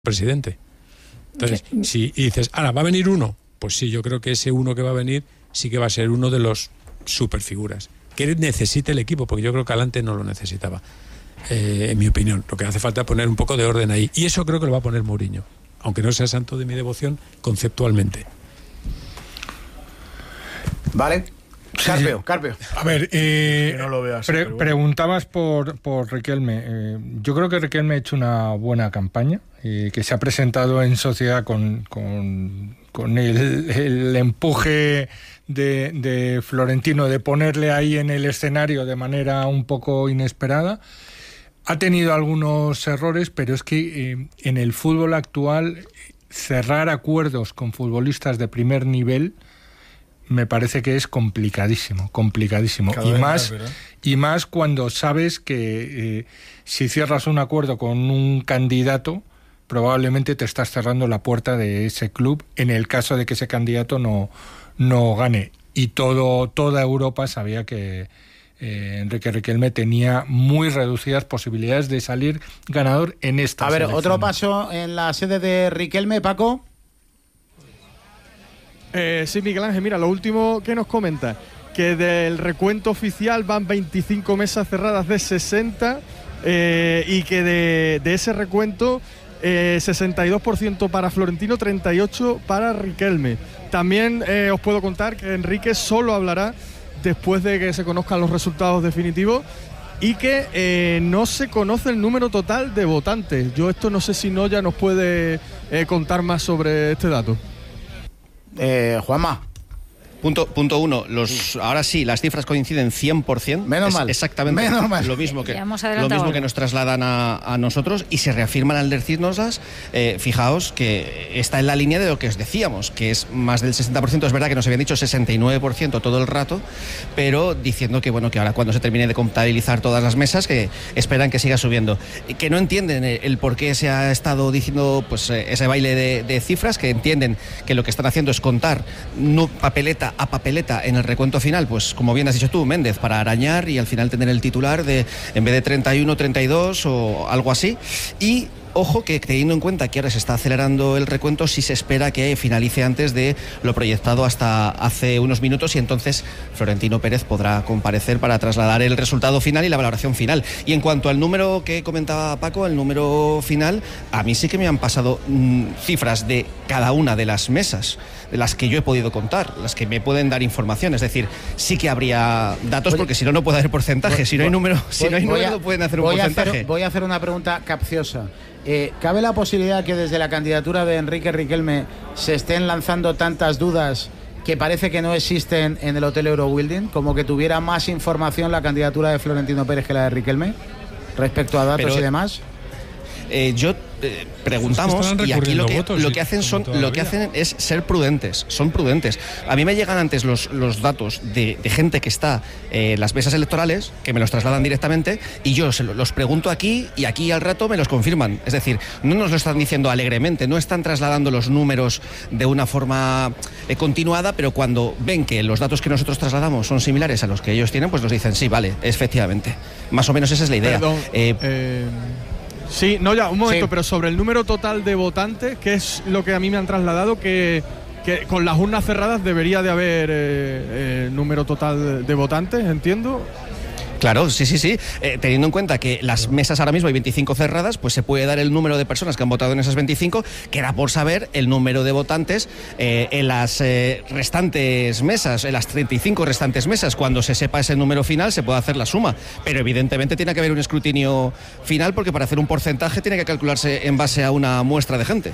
presidente. Entonces, si dices, ahora, ¿va a venir uno? Pues sí, yo creo que ese uno que va a venir sí que va a ser uno de los superfiguras. Que necesite el equipo, porque yo creo que Alante no lo necesitaba, en mi opinión. Lo que hace falta es poner un poco de orden ahí. Y eso creo que lo va a poner Mourinho, aunque no sea santo de mi devoción conceptualmente. Vale. Carpio. A ver, no lo veo así, preguntabas por Riquelme. Yo creo que Riquelme ha hecho una buena campaña, que se ha presentado en sociedad con el empuje de Florentino, de ponerle ahí en el escenario de manera un poco inesperada. Ha tenido algunos errores, pero es que en el fútbol actual cerrar acuerdos con futbolistas de primer nivel me parece que es complicadísimo. Y más cuando sabes que si cierras un acuerdo con un candidato, probablemente te estás cerrando la puerta de ese club en el caso de que ese candidato no gane. Y toda Europa sabía que Enrique Riquelme tenía muy reducidas posibilidades de salir ganador en esta selección. Otro paso en la sede de Riquelme, Paco. Sí, Miguel Ángel, mira, lo último que nos comenta, que del recuento oficial van 25 mesas cerradas de 60 y que de ese recuento 62% para Florentino, 38% para Riquelme. También os puedo contar que Enrique solo hablará después de que se conozcan los resultados definitivos y que no se conoce el número total de votantes. Yo esto no sé si Noya nos puede contar más sobre este dato. Juanma. Punto uno, ahora sí, las cifras coinciden 100%. Menos mal. Exactamente lo mismo que nos trasladan a nosotros y se reafirman al decírnoslas. Fijaos que está en la línea de lo que os decíamos, que es más del 60%. Es verdad que nos habían dicho 69% todo el rato, pero diciendo que bueno, que ahora cuando se termine de contabilizar todas las mesas, que esperan que siga subiendo. Que no entienden el por qué se ha estado diciendo pues ese baile de cifras, que entienden que lo que están haciendo es contar papeleta a papeleta en el recuento final, pues como bien has dicho tú, Méndez, para arañar y al final tener el titular de en vez de 31, 32 o algo así. Y ojo que teniendo en cuenta que ahora se está acelerando el recuento, sí se espera que finalice antes de lo proyectado hasta hace unos minutos y entonces Florentino Pérez podrá comparecer para trasladar el resultado final y la valoración final. Y en cuanto al número que comentaba Paco, el número final, a mí sí que me han pasado cifras de cada una de las mesas, de las que yo he podido contar, las que me pueden dar información. Es decir, sí que habría datos, porque si no, no puede haber porcentaje. Si no hay número, no pueden hacer un porcentaje. Voy a hacer una pregunta capciosa. ¿Cabe la posibilidad que desde la candidatura de Enrique Riquelme se estén lanzando tantas dudas que parece que no existen en el Hotel Eurobuilding, como que tuviera más información la candidatura de Florentino Pérez que la de Riquelme respecto a datos y demás? Preguntamos y aquí lo que hacen es ser prudentes, son prudentes. A mí me llegan antes los datos de gente que está en las mesas electorales, que me los trasladan directamente y yo los pregunto aquí y aquí al rato me los confirman. Es decir, no nos lo están diciendo alegremente, no están trasladando los números de una forma continuada, pero cuando ven que los datos que nosotros trasladamos son similares a los que ellos tienen, pues nos dicen sí, vale, efectivamente. Más o menos esa es la idea. Perdón, sí, no, ya, un momento, sí. Pero sobre el número total de votantes, que es lo que a mí me han trasladado, que con las urnas cerradas debería de haber número total de votantes, entiendo. Claro, sí. Teniendo en cuenta que las mesas ahora mismo hay 25 cerradas, pues se puede dar el número de personas que han votado en esas 25, queda por saber el número de votantes en las restantes mesas, en las 35 restantes mesas. Cuando se sepa ese número final se puede hacer la suma, pero evidentemente tiene que haber un escrutinio final, porque para hacer un porcentaje tiene que calcularse en base a una muestra de gente.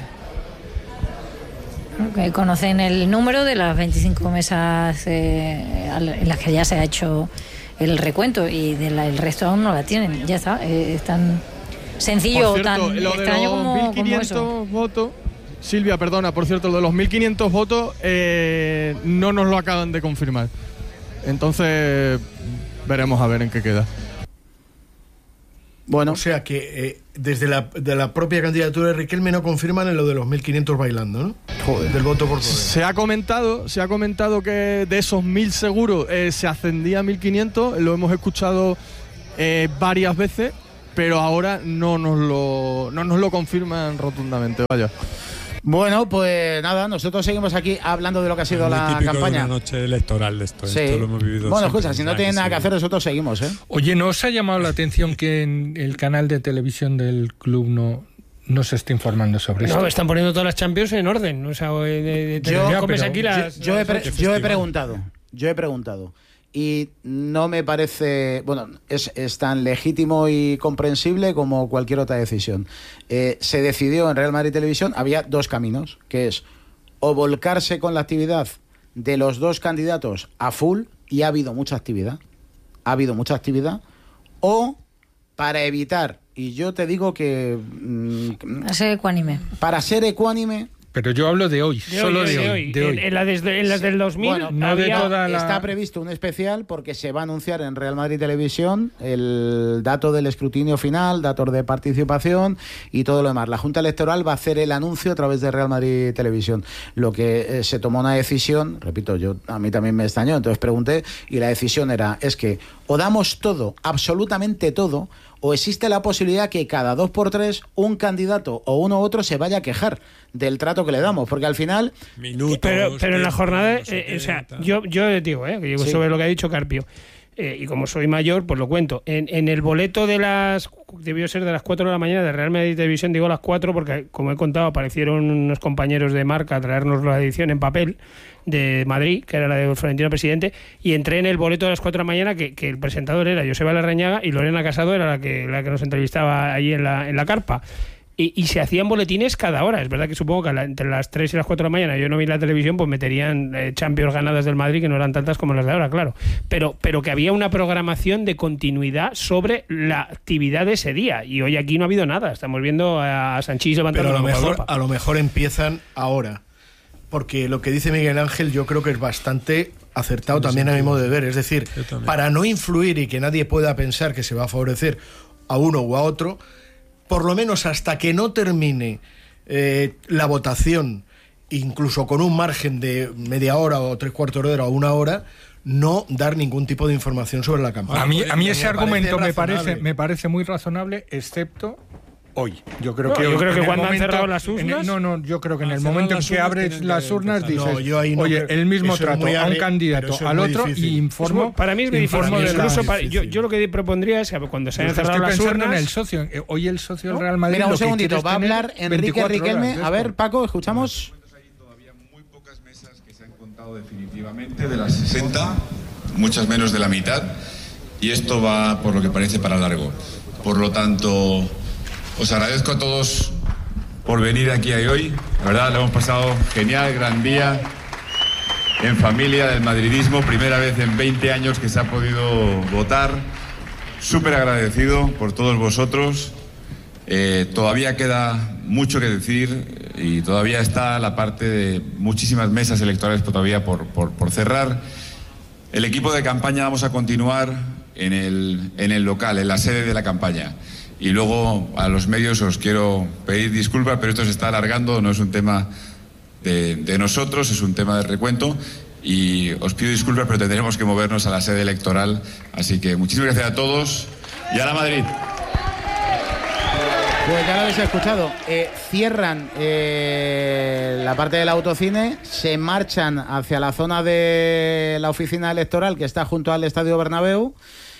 Okay, conocen el número de las 25 mesas en las que ya se ha hecho el recuento y el resto aún no la tienen. Ya está, es tan sencillo, por cierto, tan lo extraño de los como 1.500 eso. votos. Silvia, perdona, por cierto, lo de los 1.500 votos no nos lo acaban de confirmar. Entonces veremos a ver en qué queda. Bueno, o sea que desde la propia candidatura de Riquelme no confirman en lo de los 1.500 bailando, ¿no? Joder. Del voto por correo. Se ha comentado que de esos 1.000 seguros se ascendía a 1.500. Lo hemos escuchado varias veces. pero ahora no nos lo confirman rotundamente. Vaya. Bueno, pues nada, nosotros seguimos aquí hablando de lo que ha sido la campaña. De una noche electoral de esto. Sí. Esto lo hemos vivido. Bueno, escucha, si no tienen nada que hacer, nosotros seguimos, ¿eh? Oye, ¿no os ha llamado la atención que en el canal de televisión del club no se está informando sobre esto? No, están poniendo todas las Champions en orden. O sea, yo he preguntado. Y no me parece, bueno, es tan legítimo y comprensible como cualquier otra decisión. Se decidió en Real Madrid Televisión, había dos caminos, que es o volcarse con la actividad de los dos candidatos a full, y ha habido mucha actividad, o para evitar, y yo te digo que... Para ser ecuánime... Pero yo hablo de hoy, solo de hoy. En las del 2000 bueno, no de toda la... está previsto un especial porque se va a anunciar en Real Madrid Televisión el dato del escrutinio final, datos de participación y todo lo demás. La Junta Electoral va a hacer el anuncio a través de Real Madrid Televisión. Lo que se tomó una decisión, repito, a mí también me extrañó, entonces pregunté y la decisión es que o damos todo, absolutamente todo, o existe la posibilidad que cada 2x3 un candidato o uno u otro se vaya a quejar del trato que le damos, porque al final... Pero en la jornada, o sea, yo digo, que sí. Sobre lo que ha dicho Carpio, y como soy mayor, pues lo cuento. En el boleto debió ser de las 4 de la mañana de Real Madrid Televisión, digo las 4 porque, como he contado, aparecieron unos compañeros de Marca a traernos la edición en papel de Madrid, que era la de Florentino Presidente, y entré en el boleto de las 4 de la mañana, que el presentador era Joseba Larrañaga y Lorena Casado era la que nos entrevistaba allí en la carpa. Y se hacían boletines cada hora. Es verdad que supongo que entre las 3 y las 4 de la mañana yo no vi la televisión, pues meterían Champions ganadas del Madrid, que no eran tantas como las de ahora, claro. Pero que había una programación de continuidad sobre la actividad de ese día. Y hoy aquí no ha habido nada. Estamos viendo a Sanchís levantando la Copa. A lo mejor empiezan ahora. Porque lo que dice Miguel Ángel yo creo que es bastante acertado también a mi modo de ver. Es decir, para no influir y que nadie pueda pensar que se va a favorecer a uno u a otro, por lo menos hasta que no termine la votación, incluso con un margen de media hora o 3/4 de hora o una hora, no dar ningún tipo de información sobre la campaña. A mí ese argumento me parece muy razonable, excepto hoy. Yo creo que cuando han cerrado las urnas... yo creo que en el momento en que abres las urnas dices, oye, el mismo trato a un candidato, al otro, y informo... Para mí es muy difícil. Yo lo que propondría es que cuando se hayan cerrado las urnas... En el socio. Hoy el socio del Real Madrid... Mira, un segundito, va a hablar Enrique Riquelme. A ver, Paco, escuchamos. Hay todavía muy pocas mesas que se han contado definitivamente de las 60, muchas menos de la mitad, y esto va, por lo que parece, para largo. Por lo tanto... Os agradezco a todos por venir aquí hoy. La verdad, lo hemos pasado genial, gran día, en familia del madridismo. Primera vez en 20 años que se ha podido votar. Súper agradecido por todos vosotros. Todavía queda mucho que decir y todavía está la parte de muchísimas mesas electorales todavía por cerrar. El equipo de campaña vamos a continuar en el local, en la sede de la campaña. Y luego a los medios os quiero pedir disculpas, pero esto se está alargando, no es un tema de nosotros, es un tema de recuento. Y os pido disculpas, pero tendremos que movernos a la sede electoral. Así que muchísimas gracias a todos y a la Madrid. Pues ya lo habéis escuchado. Cierran la parte del autocine, se marchan hacia la zona de la oficina electoral que está junto al Estadio Bernabéu.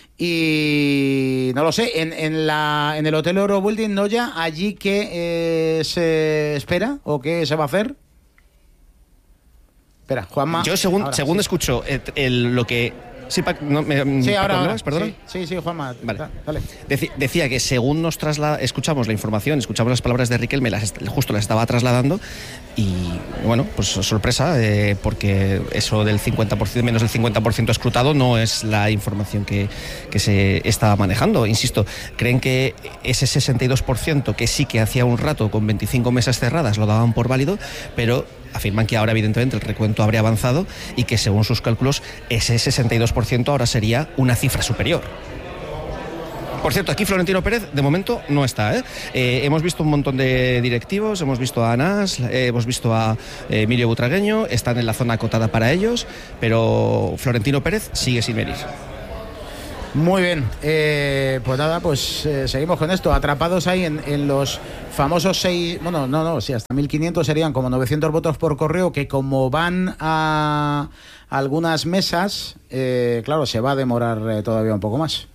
Y no lo sé, en el Hotel Eurobuilding, Noya, allí qué se espera o qué se va a hacer. Espera, Juanma. Yo según escucho lo que... Sí, ahora. Perdón. Sí, Juanma. Vale. Dale. Decía que según escuchamos la información, escuchamos las palabras de Riquelme, justo las estaba trasladando y, bueno, pues sorpresa, porque eso del 50%, menos del 50% escrutado no es la información que se está manejando. Insisto, creen que ese 62% que sí que hacía un rato con 25 mesas cerradas lo daban por válido, pero afirman que ahora evidentemente el recuento habría avanzado y que según sus cálculos ese 62% ahora sería una cifra superior. Por cierto, aquí Florentino Pérez de momento no está. Hemos visto un montón de directivos, hemos visto a Anas, hemos visto a Emilio Butragueño, están en la zona acotada para ellos, pero Florentino Pérez sigue sin venir. Muy bien, pues nada, pues seguimos con esto, atrapados ahí en los famosos 6, bueno, no, sí, hasta 1.500 serían como 900 votos por correo, que como van a algunas mesas, claro, se va a demorar todavía un poco más.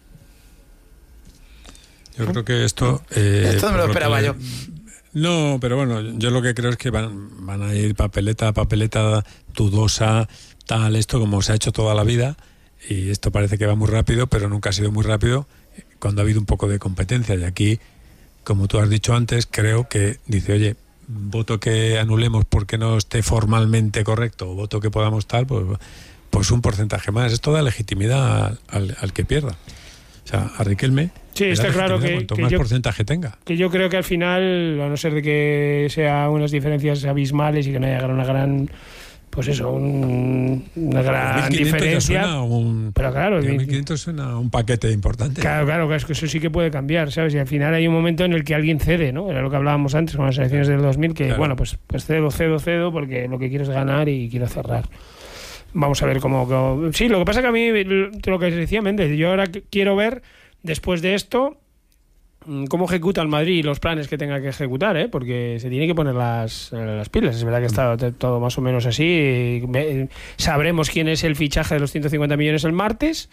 Yo creo que esto... esto no me lo esperaba yo. No, pero bueno, yo lo que creo es que van a ir papeleta a papeleta, dudosa, tal, esto como se ha hecho toda la vida. Y esto parece que va muy rápido, pero nunca ha sido muy rápido cuando ha habido un poco de competencia. Y aquí, como tú has dicho antes, creo que dice, oye, voto que anulemos porque no esté formalmente correcto, o voto que podamos tal, pues un porcentaje más. Esto da legitimidad al que pierda. O sea, a Riquelme, sí, está claro que cuanto más porcentaje tenga. Que yo creo que al final, a no ser de que sea unas diferencias abismales y que no haya una gran... Pues eso, una gran diferencia. Pero claro, 1.500 suena un paquete importante. Claro, es que eso sí que puede cambiar, ¿sabes? Y al final hay un momento en el que alguien cede, ¿no? Era lo que hablábamos antes con las elecciones del 2000, que bueno, pues cedo, porque lo que quiero es ganar y quiero cerrar. Vamos a ver cómo... Sí, lo que pasa que a mí, lo que decía Méndez, yo ahora quiero ver, después de esto, cómo ejecuta el Madrid los planes que tenga que ejecutar, porque se tiene que poner las pilas. Es verdad que está todo más o menos así. Sabremos quién es el fichaje de los 150 millones el martes.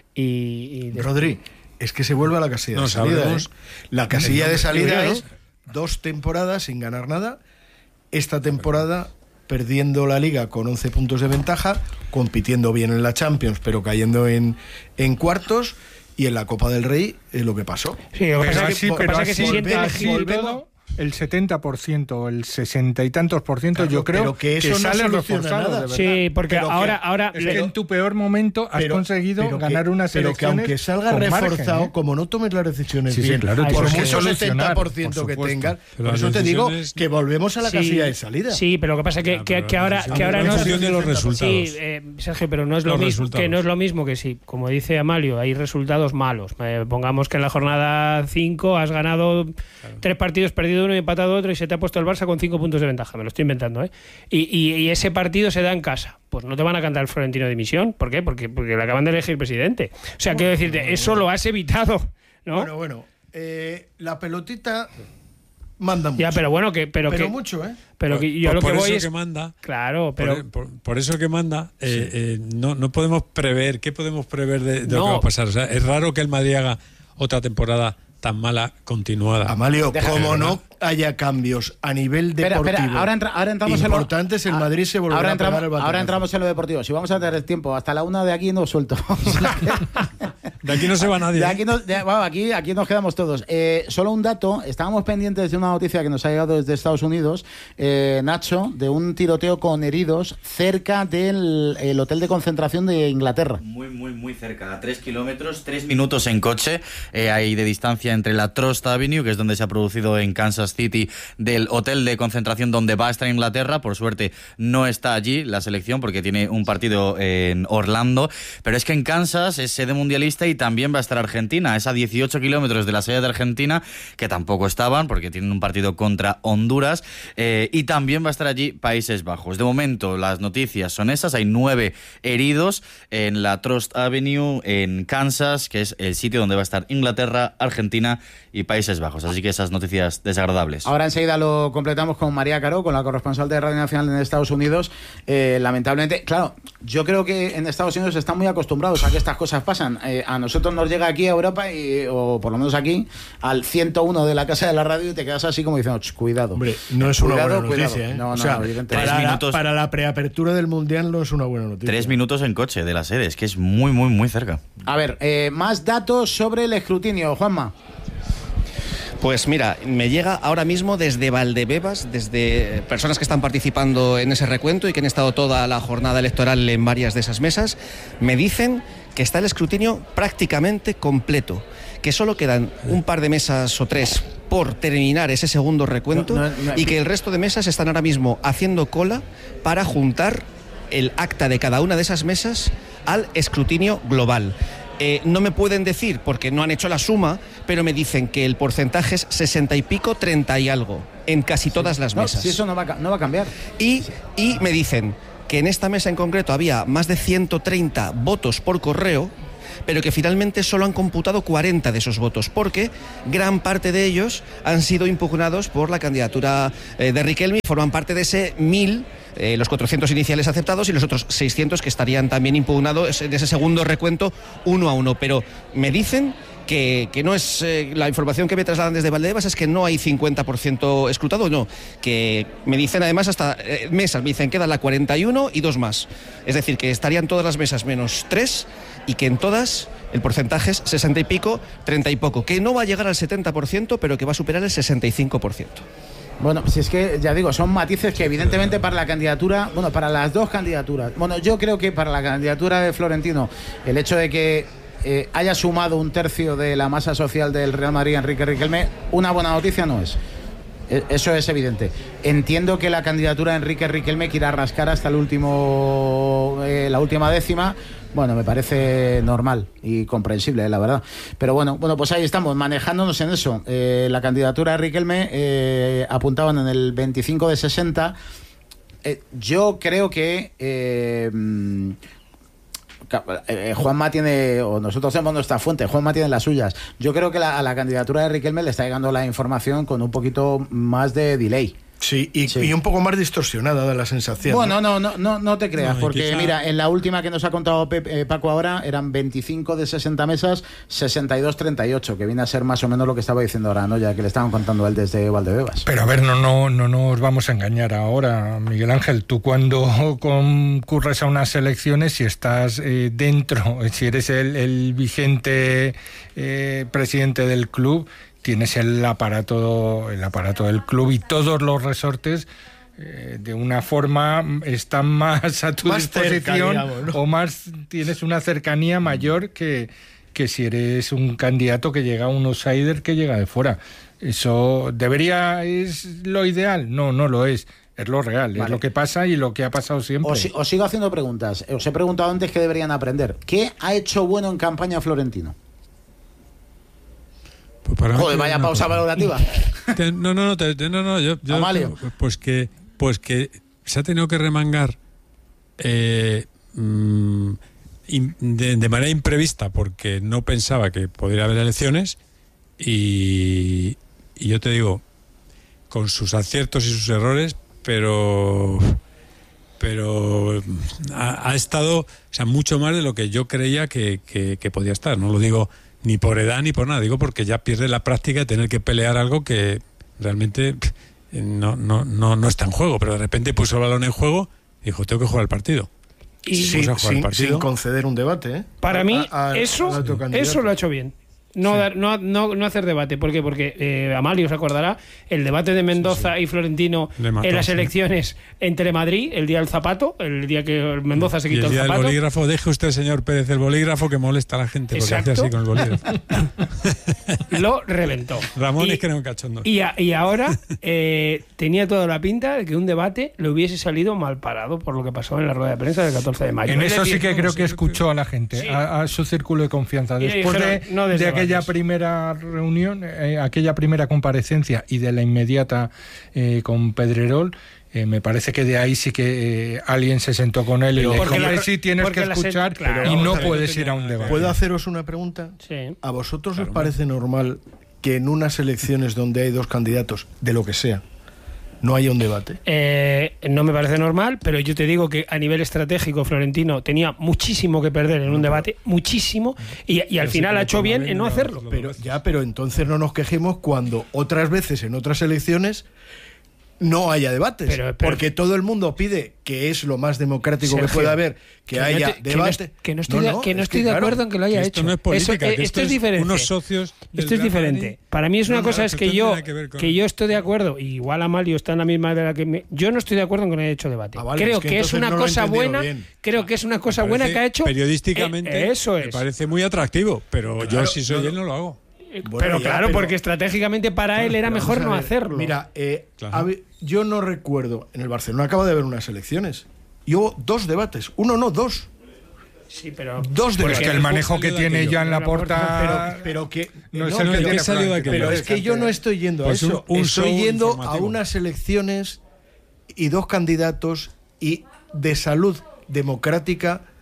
Rodri, es que se vuelve a la casilla de salida. La casilla de salida es 2 temporadas sin ganar nada. Esta temporada perdiendo la Liga con 11 puntos de ventaja, compitiendo bien en la Champions, pero cayendo en cuartos. Y en la Copa del Rey es lo que pasó. Sí, lo que pasa es que se siente elegido el 70%, el 60 y tantos por ciento, claro, yo creo pero que eso sale no reforzado, nada. De verdad. Sí, porque pero ahora es que en tu peor momento has conseguido ganar unas elecciones. Pero que aunque salga reforzado, margen, como no tomes las decisiones bien, claro, por mucho 70% que tengas, por eso te digo que volvemos a la casilla de salida. Sí, pero lo que pasa es que ahora no es de los resultados. Sí, Sergio, pero no es lo mismo que no es lo mismo que si, como dice Amalio, hay resultados malos. Pongamos que en la jornada 5 has ganado 3 partidos, perdido 1 y empatado otro, y se te ha puesto el Barça con 5 puntos de ventaja, me lo estoy inventando, y ese partido se da en casa, pues no te van a cantar el Florentino de dimisión. ¿Por qué? Porque le acaban de elegir presidente. O sea, quiero decirte, eso lo has evitado, ¿no? Bueno, la pelotita manda mucho. Ya, pero bueno, pero mucho, Pero yo lo que voy es que manda. Claro, pero por eso que manda, no podemos prever. ¿Qué podemos prever de lo que va a pasar? O sea, es raro que el Madrid haga otra temporada tan mala continuada. Amalio, como no haya cambios a nivel deportivo. Espera, ahora entramos importantes, el Madrid se volverá a pegar el batacazo. Ahora entramos en lo deportivo. Si vamos a tener tiempo, hasta la 1 de aquí no suelto. De aquí no se va nadie. Aquí nos quedamos todos. Solo un dato, estábamos pendientes de una noticia que nos ha llegado desde Estados Unidos, Nacho, de un tiroteo con heridos cerca del hotel de concentración de Inglaterra. Muy cerca, a 3 kilómetros, 3 minutos en coche, hay de distancia entre la Trust Avenue, que es donde se ha producido en Kansas City, del hotel de concentración donde va a estar Inglaterra. Por suerte no está allí la selección porque tiene un partido en Orlando, pero es que en Kansas es sede mundialista y también va a estar Argentina, es a 18 kilómetros de la sede de Argentina, que tampoco estaban porque tienen un partido contra Honduras, y también va a estar allí Países Bajos. De momento las noticias son esas, hay 9 heridos en la Trust Avenue en Kansas, que es el sitio donde va a estar Inglaterra, Argentina y Países Bajos, así que esas noticias desagradables. Ahora enseguida lo completamos con María Caro, con la corresponsal de Radio Nacional en Estados Unidos. Lamentablemente, claro, yo creo que en Estados Unidos están muy acostumbrados a que estas cosas pasan. A nosotros nos llega aquí a Europa, o por lo menos aquí, al 101 de la casa de la radio, y te quedas así como diciendo, cuidado. Hombre, no es una buena noticia, No, para la preapertura del Mundial no es una buena noticia. 3 minutos en coche de la sede, es que es muy cerca. A ver, más datos sobre el escrutinio, Juanma. Pues mira, me llega ahora mismo desde Valdebebas, desde personas que están participando en ese recuento y que han estado toda la jornada electoral en varias de esas mesas, me dicen que está el escrutinio prácticamente completo, que solo quedan un par de mesas o 3 por terminar ese segundo recuento, y que el resto de mesas están ahora mismo haciendo cola para juntar el acta de cada una de esas mesas al escrutinio global. No me pueden decir porque no han hecho la suma, pero me dicen que el porcentaje es 60 y pico, 30 y algo en casi todas las mesas. Sí, eso no va a cambiar. Y me dicen que en esta mesa en concreto había más de 130 votos por correo, pero que finalmente solo han computado 40 de esos votos, porque gran parte de ellos han sido impugnados por la candidatura de Riquelme, forman parte de ese 1000, los 400 iniciales aceptados y los otros 600 que estarían también impugnados en ese segundo recuento 1-1. Pero me dicen que no es la información que me trasladan desde Valdebebas es que no hay 50% escrutado, no, que me dicen además hasta mesas, me dicen quedan la 41 y 2 más, es decir, que estarían todas las mesas menos 3 y que en todas el porcentaje es 60 y pico, 30 y poco, que no va a llegar al 70%, pero que va a superar el 65%. Bueno, si es que, ya digo, son matices que evidentemente para la candidatura, bueno, para las dos candidaturas, bueno, yo creo que para la candidatura de Florentino, el hecho de que haya sumado un tercio de la masa social del Real Madrid Enrique Riquelme, una buena noticia no es. Eso es evidente. Entiendo que la candidatura de Enrique Riquelme quiera rascar hasta la última décima. Bueno, me parece normal y comprensible, la verdad. Pero bueno, pues ahí estamos, manejándonos en eso. La candidatura de Riquelme apuntaban en el 25 de 60. Yo creo que Juanma tiene, o nosotros tenemos nuestra fuente, Juanma tiene las suyas. Yo creo que a la candidatura de Riquelme le está llegando la información con un poquito más de delay. Sí, y un poco más distorsionada de la sensación. Bueno, no te creas, porque quizá... mira, en la última que nos ha contado Paco ahora eran 25 de 60 mesas, 62-38, que viene a ser más o menos lo que estaba diciendo ahora, ¿no? Ya que le estaban contando él desde Valdebebas. Pero a ver, no nos vamos a engañar ahora, Miguel Ángel. Tú cuando concurres a unas elecciones, si estás dentro, si eres el vigente presidente del club, tienes el aparato del club y todos los resortes de una forma están más a tu disposición cerca, digamos, ¿no? O más tienes una cercanía mayor que si eres un candidato que llega a un outsider que llega de fuera. Eso es lo ideal, no lo es. Es lo real, vale. Es lo que pasa y lo que ha pasado siempre. Os sigo haciendo preguntas. Os he preguntado antes qué deberían aprender. ¿Qué ha hecho bueno en campaña Florentino? Pues joder, vaya pausa valorativa. Yo pues que se ha tenido que remangar de manera imprevista porque no pensaba que podría haber elecciones y yo te digo, con sus aciertos y sus errores, pero ha estado, o sea, mucho más de lo que yo creía que podía estar. No lo digo ni por edad ni por nada, digo porque ya pierde la práctica de tener que pelear algo que realmente no está en juego, pero de repente puso el balón en juego y dijo, tengo que jugar el partido. Y sin conceder un debate, ¿eh? Para mí eso lo ha hecho bien. No hacer debate. ¿Por qué? Porque Amalio se acordará el debate de Mendoza y Florentino en las elecciones en Telemadrid, el día del zapato, el día que Mendoza se quitó el zapato. Y el día del bolígrafo, deje usted, señor Pérez, el bolígrafo que molesta a la gente. Exacto. Porque hace así con el bolígrafo. Lo reventó. Ramón es que era un cachondo. Y ahora tenía toda la pinta de que un debate le hubiese salido mal parado por lo que pasó en la rueda de prensa del 14 de mayo. En eso sí que creo que escuchó a la gente, a su círculo de confianza. Después de aquella primera reunión, aquella primera comparecencia y de la inmediata con Pedrerol, me parece que de ahí sí que alguien se sentó con él y le dijo, sí tienes que escuchar, y no puedes ir a un debate. ¿Puedo haceros una pregunta? Sí. ¿A vosotros os parece normal que en unas elecciones donde hay dos candidatos, de lo que sea, no haya un debate? No me parece normal, pero yo te digo que a nivel estratégico Florentino tenía muchísimo que perder en un debate, muchísimo, y al final ha hecho bien en no hacerlo. Pero entonces no nos quejemos cuando otras veces en otras elecciones no haya debates, porque todo el mundo pide, que es lo más democrático, Sergio, que pueda haber, que haya debate. Que no estoy de acuerdo en que lo haya hecho. Esto no es política, esto es diferente. Unos socios esto es diferente. Para mí es una cosa es que yo estoy de acuerdo, y igual Amalio está en la misma de la que yo no estoy de acuerdo en que no haya hecho debate. Creo que es una cosa buena, creo que es una cosa buena que ha hecho. Periodísticamente eso es. Me parece muy atractivo, pero yo si soy él no lo hago. Bueno, pero porque estratégicamente para él era mejor no hacerlo. Mira, yo no recuerdo, en el Barcelona acaba de haber unas elecciones y hubo dos debates, dos. Sí, pero dos debates. Porque el manejo que tiene ya en la Porta, pero que no es el que tiene salido de aquí. Pero es que yo no estoy yendo a eso. Estoy yendo a unas elecciones y dos candidatos y de salud democrática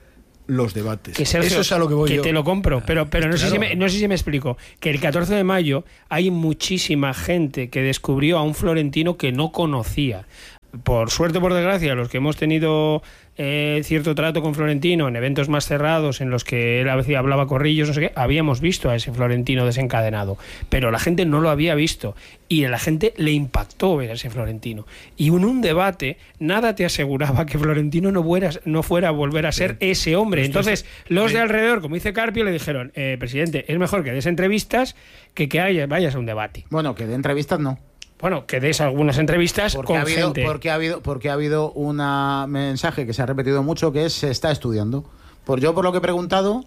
los debates. Que Sergio, eso es a lo que voy yo. Que te lo compro, pero no sé si me explico. Que el 14 de mayo hay muchísima gente que descubrió a un florentino que no conocía. Por suerte, por desgracia, los que hemos tenido cierto trato con Florentino en eventos más cerrados en los que él a veces hablaba corrillos, no sé qué, habíamos visto a ese Florentino desencadenado, pero la gente no lo había visto y a la gente le impactó ver a ese Florentino. Y en un debate nada te aseguraba que Florentino no fuera a volver a ser ese hombre. Entonces los de alrededor, como dice Carpio, le dijeron, presidente, es mejor que des entrevistas que vayas a un debate. Bueno, que de entrevistas no. Bueno, que des algunas entrevistas gente. Porque ha habido un mensaje que se ha repetido mucho, que es se está estudiando. Por lo que he preguntado,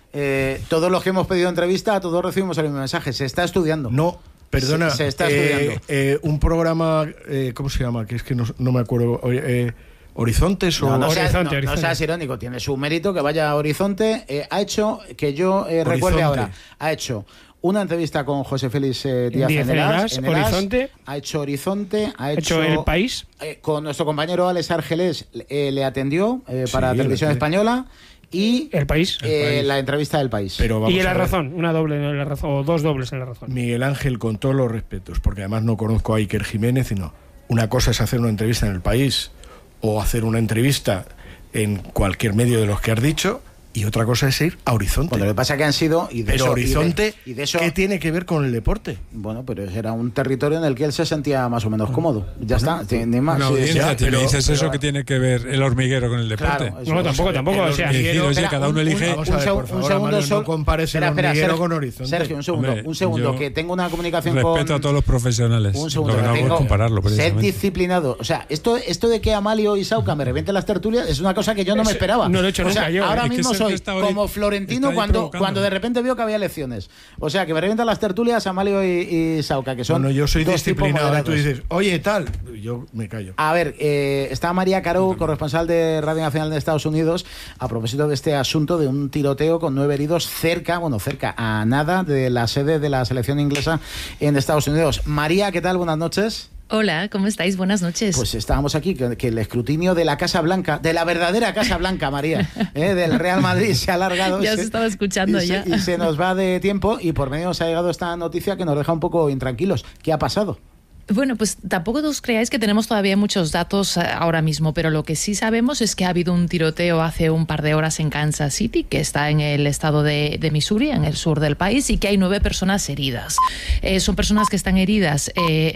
todos los que hemos pedido entrevista, todos recibimos el mismo mensaje. Se está estudiando. No, perdona. Se está estudiando. Un programa, ¿cómo se llama? Que es que no me acuerdo. ¿Horizontes o...? No seas irónico, tiene su mérito que vaya a Horizonte. Ha hecho, que yo recuerde ahora, ha hecho una entrevista con José Félix Díaz en Eras, Horizonte. Ha hecho Horizonte, ha hecho El País. Con nuestro compañero Alex Argelés le atendió para Televisión Española. Y El País. La entrevista del País. Pero y en La Razón, una doble en La Razón, o dos dobles en La Razón. Miguel Ángel, con todos los respetos, porque además no conozco a Iker Jiménez, sino una cosa es hacer una entrevista en El País o hacer una entrevista en cualquier medio de los que has dicho, y otra cosa es ir a Horizonte. Bueno, lo que pasa que han sido... Pero Horizonte, ¿qué tiene que ver con el deporte? Bueno, pero era un territorio en el que él se sentía más o menos cómodo. Ya está, ni más. Una audiencia, pero dices eso que tiene que ver el hormiguero con el deporte. Claro, no, tampoco. O sea, cada uno elige... Vamos a ver, por favor, Amalio, no compares el hormiguero con Horizonte. Sergio, un segundo, que tengo una comunicación respeto a todos los profesionales. Un segundo, no puedo compararlo, ser disciplinado. O sea, esto de que Amalio y Sauca me revienten las tertulias es una cosa que yo no me esperaba. No lo he hecho nunca yo. Ahora mismo soy como Florentino cuando de repente vio que había elecciones. O sea, que me revientan las tertulias Amalio y Sauca, que son... Bueno, yo soy disciplinado. Tú dices, oye, tal, yo me callo. A ver, está María Caro, corresponsal de Radio Nacional de Estados Unidos, a propósito de este asunto de un tiroteo con 9 heridos cerca a nada de la sede de la selección inglesa en Estados Unidos. María, ¿qué tal? Buenas noches. Hola, ¿cómo estáis? Buenas noches. Pues estábamos aquí, que el escrutinio de la Casa Blanca, de la verdadera Casa Blanca, María, del Real Madrid se ha alargado. Ya os estaba escuchando y se nos va de tiempo, y por medio nos ha llegado esta noticia que nos deja un poco intranquilos. ¿Qué ha pasado? Bueno, pues tampoco os creáis que tenemos todavía muchos datos ahora mismo, pero lo que sí sabemos es que ha habido un tiroteo hace un par de horas en Kansas City, que está en el estado de Missouri, en el sur del país, y que hay 9 personas heridas. Son personas que están heridas,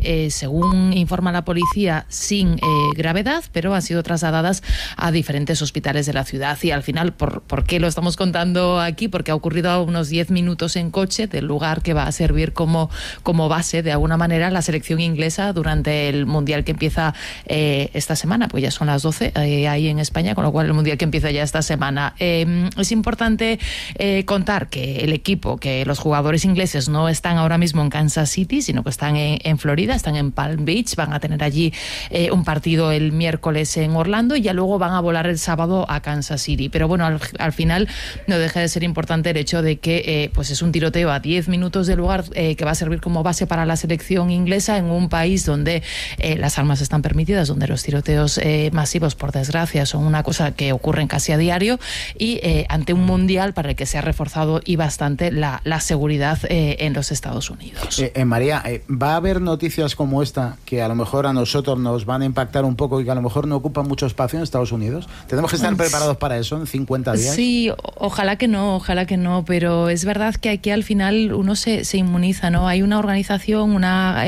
según informa la policía, sin gravedad, pero han sido trasladadas a diferentes hospitales de la ciudad. Y al final, ¿por qué lo estamos contando aquí? Porque ha ocurrido a unos 10 minutos en coche del lugar que va a servir como base, de alguna manera, la selección inglesa durante el Mundial que empieza esta semana, pues ya son las 12 ahí en España, con lo cual el Mundial que empieza ya esta semana. Es importante contar que el equipo, que los jugadores ingleses no están ahora mismo en Kansas City, sino que están en Florida, están en Palm Beach, van a tener allí un partido el miércoles en Orlando y ya luego van a volar el sábado a Kansas City. Pero bueno, al final no deja de ser importante el hecho de que pues es un tiroteo a 10 minutos del lugar que va a servir como base para la selección inglesa en un país donde las armas están permitidas, donde los tiroteos masivos, por desgracia, son una cosa que ocurren casi a diario, y ante un mundial para el que se ha reforzado y bastante la seguridad en los Estados Unidos. María, ¿va a haber noticias como esta que a lo mejor a nosotros nos van a impactar un poco y que a lo mejor no ocupan mucho espacio en Estados Unidos? ¿Tenemos que estar preparados para eso en 50 días? Sí, ojalá que no, pero es verdad que aquí al final uno se inmuniza, ¿no? Hay una organización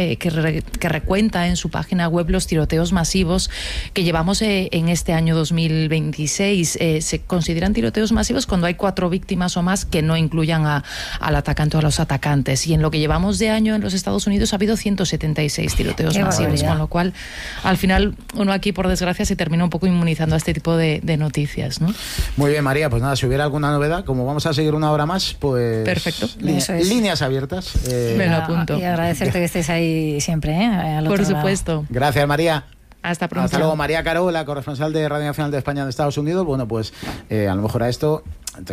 que recuenta en su página web los tiroteos masivos que llevamos en este año 2026. Se consideran tiroteos masivos cuando hay 4 víctimas o más que no incluyan al atacante o a los atacantes. Y en lo que llevamos de año en los Estados Unidos ha habido 176 tiroteos masivos, con lo cual al final uno aquí, por desgracia, se termina un poco inmunizando a este tipo de noticias, ¿no? Muy bien, María, pues nada, si hubiera alguna novedad, como vamos a seguir una hora más, pues... Perfecto. Líneas abiertas. Me lo apunto. Y agradecerte que estéis ahí siempre, por supuesto. Gracias, María. Hasta pronto. Hasta luego. María Caro, la corresponsal de Radio Nacional de España en Estados Unidos. Bueno, pues a lo mejor a esto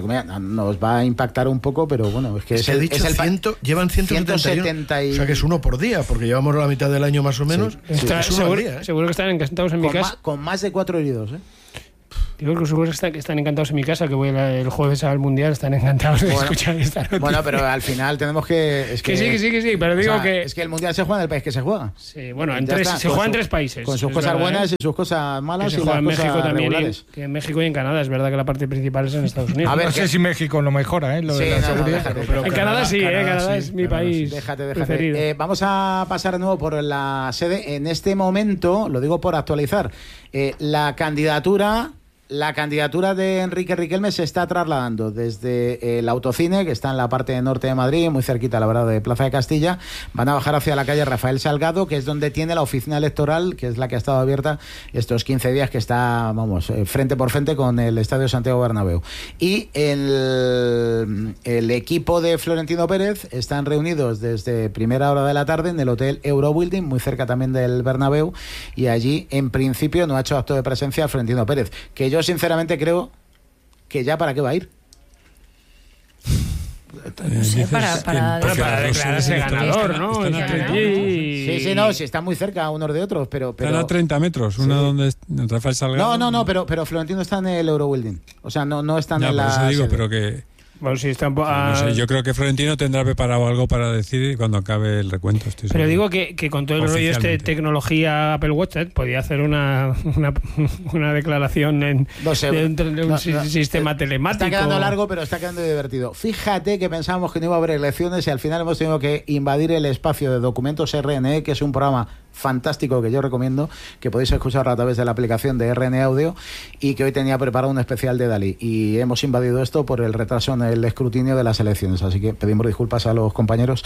nos va a impactar un poco, pero bueno, es que se ha dicho llevan 170 o sea que es uno por día, porque llevamos la mitad del año más o menos. Sí. Seguro que están encantados en mi casa. Con más de 4 heridos, Digo que supongo que están encantados en mi casa, que voy el jueves al Mundial, están encantados de escuchar esta noticia. Bueno, pero al final tenemos que... Que sí, pero digo que... Es que el Mundial se juega en el país que se juega. Sí, bueno, se juega en 3 países. Con sus cosas buenas y sus cosas malas y las cosas México también, regulares. que en México y en Canadá, es verdad que la parte principal es en Estados Unidos. A ver, no sé si México lo mejora, lo de la seguridad. Pero en Canadá sí, Canadá es mi país preferido. Vamos a pasar de nuevo por la sede. En este momento, lo digo por actualizar, la candidatura de Enrique Riquelme se está trasladando desde el Autocine, que está en la parte norte de Madrid, muy cerquita, la verdad, de Plaza de Castilla. Van a bajar hacia la calle Rafael Salgado, que es donde tiene la oficina electoral, que es la que ha estado abierta estos 15 días, que está, frente por frente con el Estadio Santiago Bernabéu. Y el equipo de Florentino Pérez están reunidos desde primera hora de la tarde en el Hotel Eurobuilding, muy cerca también del Bernabéu, y allí, en principio, no ha hecho acto de presencia Florentino Pérez, que yo sinceramente creo que ya para qué va a ir. No sé, para declararse ganador, ¿no? Sí, no, si están muy cerca unos de otros, pero están a 30 metros, uno donde Rafael Salgado. No, pero Florentino está en el Eurobuilding. O sea, no está en la... Por eso digo, pero que... Bueno, sí, está no sé, yo creo que Florentino tendrá preparado algo para decir cuando acabe el recuento. Pero digo que con todo el rollo tecnología Apple Watch podía hacer una declaración en un sistema telemático. Está quedando largo, pero está quedando divertido. Fíjate que pensábamos que no iba a haber elecciones y al final hemos tenido que invadir el espacio de Documentos RNE, que es un programa fantástico que yo recomiendo, que podéis escuchar a través de la aplicación de RN Audio, y que hoy tenía preparado un especial de Dalí, y hemos invadido esto por el retraso en el escrutinio de las elecciones, así que pedimos disculpas a los compañeros.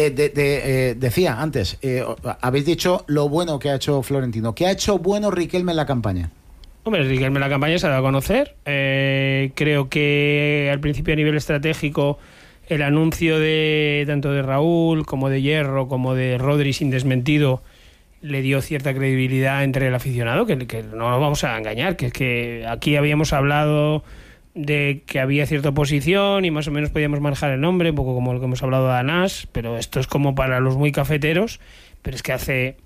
Decía antes, habéis dicho lo bueno que ha hecho Florentino. ¿Qué ha hecho bueno Riquelme en la campaña? Hombre, Riquelme en la campaña se ha dado a conocer. Creo que al principio, a nivel estratégico, el anuncio de tanto de Raúl como de Hierro como de Rodri sin desmentido le dio cierta credibilidad entre el aficionado, que no nos vamos a engañar, que es que aquí habíamos hablado de que había cierta oposición y más o menos podíamos manejar el nombre, un poco como lo que hemos hablado de Anás, pero esto es como para los muy cafeteros. Pero es que hace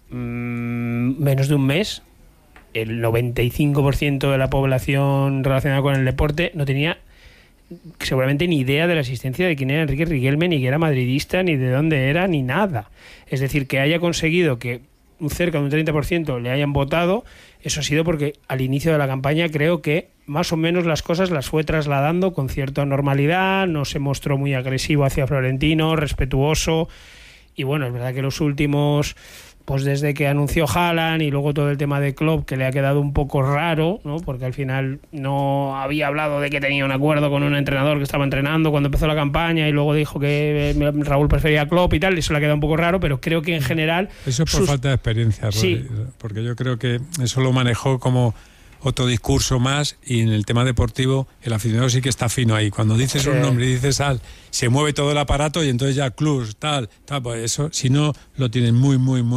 menos de un mes el 95% de la población relacionada con el deporte no tenía seguramente ni idea de la existencia de quién era Enrique Riquelme, ni que era madridista, ni de dónde era, ni nada. Es decir, que haya conseguido que cerca de un 30% le hayan votado, eso ha sido porque al inicio de la campaña creo que más o menos las cosas las fue trasladando con cierta normalidad, no se mostró muy agresivo hacia Florentino, respetuoso, y bueno, es verdad que los últimos, pues desde que anunció Haaland y luego todo el tema de Klopp, que le ha quedado un poco raro, ¿no? Porque al final no había hablado de que tenía un acuerdo con un entrenador que estaba entrenando cuando empezó la campaña, y luego dijo que Raúl prefería a Klopp y tal, y eso le ha quedado un poco raro, pero creo que en general... Eso es por falta de experiencia, Rodri, sí. Porque yo creo que eso lo manejó como otro discurso más, y en el tema deportivo el aficionado sí que está fino ahí. Cuando dices un nombre y dices se mueve todo el aparato, y entonces ya clubs, tal, pues eso, si no lo tienes muy,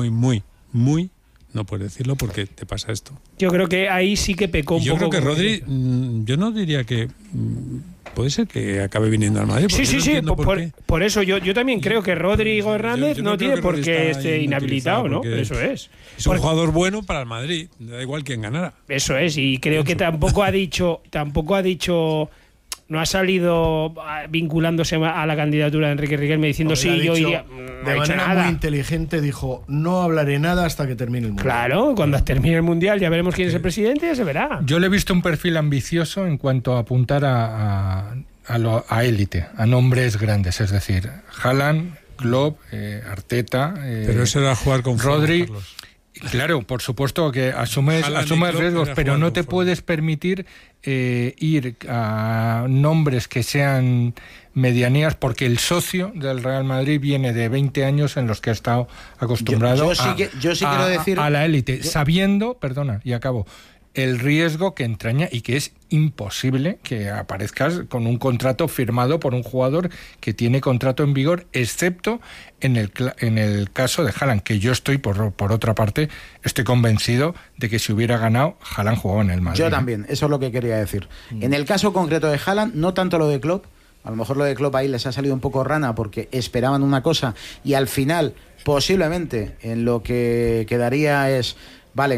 no puedes decirlo porque te pasa esto. Yo creo que ahí sí que pecó un poco. Yo creo que Rodri, yo no diría que... puede ser que acabe viniendo al Madrid. Sí, por eso yo también creo que Rodrigo Hernández no tiene por qué esté inhabilitado, ¿no? Eso es. Es un jugador bueno para el Madrid, da igual quién ganara. Eso es, y creo que tampoco ha dicho, no ha salido vinculándose a la candidatura de Enrique Riquelme diciendo yo iría. De manera muy inteligente dijo, no hablaré nada hasta que termine el Mundial. Claro, cuando termine el Mundial ya veremos quién es el presidente, ya se verá. Yo le he visto un perfil ambicioso en cuanto a apuntar a élite, a nombres grandes, es decir, Haaland, Klopp, Arteta, pero eso era jugar con Rodri. Claro, por supuesto que asumes riesgos, pero no te puedes permitir ir a nombres que sean medianías, porque el socio del Real Madrid viene de 20 años en los que ha estado acostumbrado a la élite, sabiendo, perdona, y acabo, el riesgo que entraña, y que es imposible que aparezcas con un contrato firmado por un jugador que tiene contrato en vigor, excepto en el caso de Haaland, que yo estoy, por otra parte, estoy convencido de que si hubiera ganado, Haaland jugaba en el Madrid. Yo también, eso es lo que quería decir. En el caso concreto de Haaland, no tanto lo de Klopp, a lo mejor lo de Klopp ahí les ha salido un poco rana porque esperaban una cosa y al final, posiblemente, en lo que quedaría es, vale,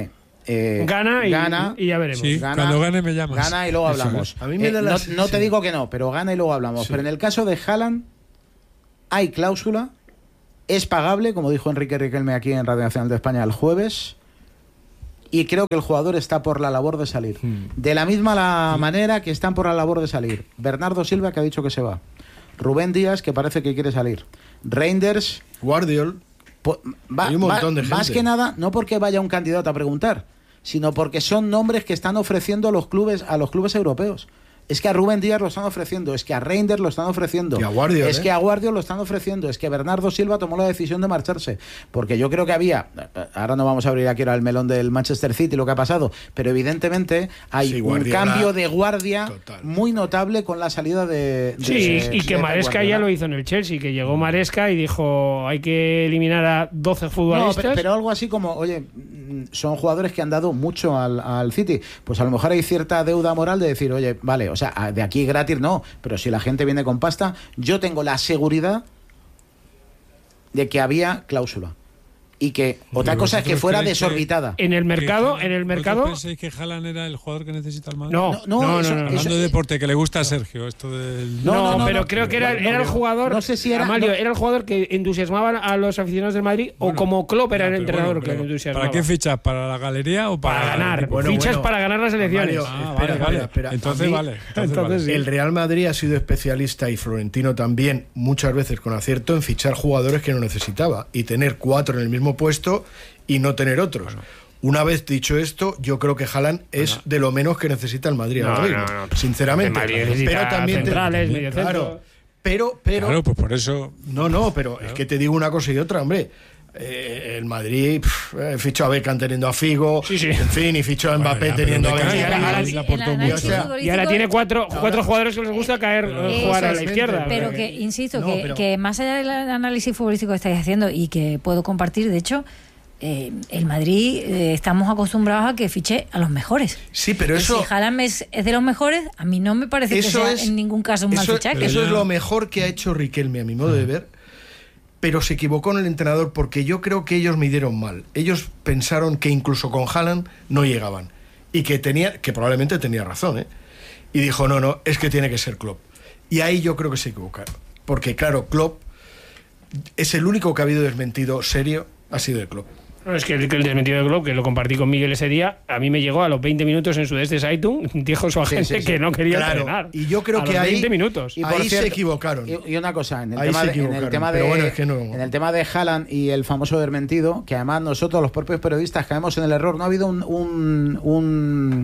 Gana y ya veremos. Sí, cuando gane me llamas. Gana y luego hablamos. A mí me da no te digo que no, pero gana y luego hablamos. Sí. Pero en el caso de Haaland hay cláusula, es pagable, como dijo Enrique Riquelme aquí en Radio Nacional de España el jueves, y creo que el jugador está por la labor de salir. De la misma manera que están por la labor de salir Bernardo Silva, que ha dicho que se va, Rubén Díaz, que parece que quiere salir, Reinders, Guardiol. Hay un montón de gente. Más que nada, no porque vaya un candidato a preguntar, sino porque son nombres que están ofreciendo a los clubes europeos. Es que a Rubén Díaz lo están ofreciendo, es que a Reinders lo están ofreciendo, y a Guardiol, es que a Guardiol lo están ofreciendo, es que Bernardo Silva tomó la decisión de marcharse, porque yo creo que había, ahora no vamos a abrir aquí ahora el melón del Manchester City, lo que ha pasado, pero evidentemente hay un cambio de guardia muy notable con la salida de y que Maresca ya lo hizo en el Chelsea, que llegó Maresca y dijo hay que eliminar a 12 futbolistas. No, pero algo así como, oye, son jugadores que han dado mucho al City, pues a lo mejor hay cierta deuda moral de decir, oye, vale, o sea, de aquí gratis no, pero si la gente viene con pasta, yo tengo la seguridad de que había cláusula. Y que otra cosa es que fuera desorbitada. En el mercado, ¿Vosotros pensáis que Haaland era el jugador que necesita el Madrid? No. Hablando de deporte, que le gusta a Sergio, esto del... No, pero creo que era el jugador. No sé si era. Amalio, era el jugador que entusiasmaba a los aficionados del Madrid, o como Klopp era el entrenador que lo entusiasmaba. ¿Para qué fichas? ¿Para la galería o para ganar? Fichas para ganar las elecciones. Espera. Entonces vale. Sí. El Real Madrid ha sido especialista, y Florentino también, muchas veces con acierto, en fichar jugadores que no necesitaba y tener 4 en el mismo puesto y no tener otros. Una vez dicho esto, yo creo que Haaland es de lo menos que necesita el Madrid ahora mismo, sinceramente. Pero también centrales, pero claro, pues por eso. Pero es que te digo una cosa y otra, hombre. El Madrid fichó a Beckham teniendo a Figo, en fin, y fichó a Mbappé teniendo a Benzema. Y ahora tiene cuatro jugadores que les gusta jugar a la izquierda. Pero que, insisto, que más allá del análisis futbolístico que estáis haciendo, y que puedo compartir, de hecho, el Madrid estamos acostumbrados a que fiche a los mejores. Sí, pero eso... Si Haaland es de los mejores, a mí no me parece que sea en ningún caso un mal fichaje. Eso es lo mejor que ha hecho Riquelme, a mi modo de ver. Pero se equivocó en el entrenador, porque yo creo que ellos midieron mal. Ellos pensaron que incluso con Haaland no llegaban. Y que probablemente tenía razón, Y dijo, no, es que tiene que ser Klopp. Y ahí yo creo que se equivocaron. Porque claro, Klopp es el único que ha habido desmentido serio, ha sido el Klopp. No, es que el desmentido de Klopp, que lo compartí con Miguel ese día, a mí me llegó a los 20 minutos en Sudeste Zeitung, dijo su agente que no quería entrenar. Y yo creo que ahí 20 minutos. Y ahí se equivocaron. Y una cosa, en el tema de Haaland y el famoso desmentido, que además nosotros, los propios periodistas, caemos en el error. No ha habido un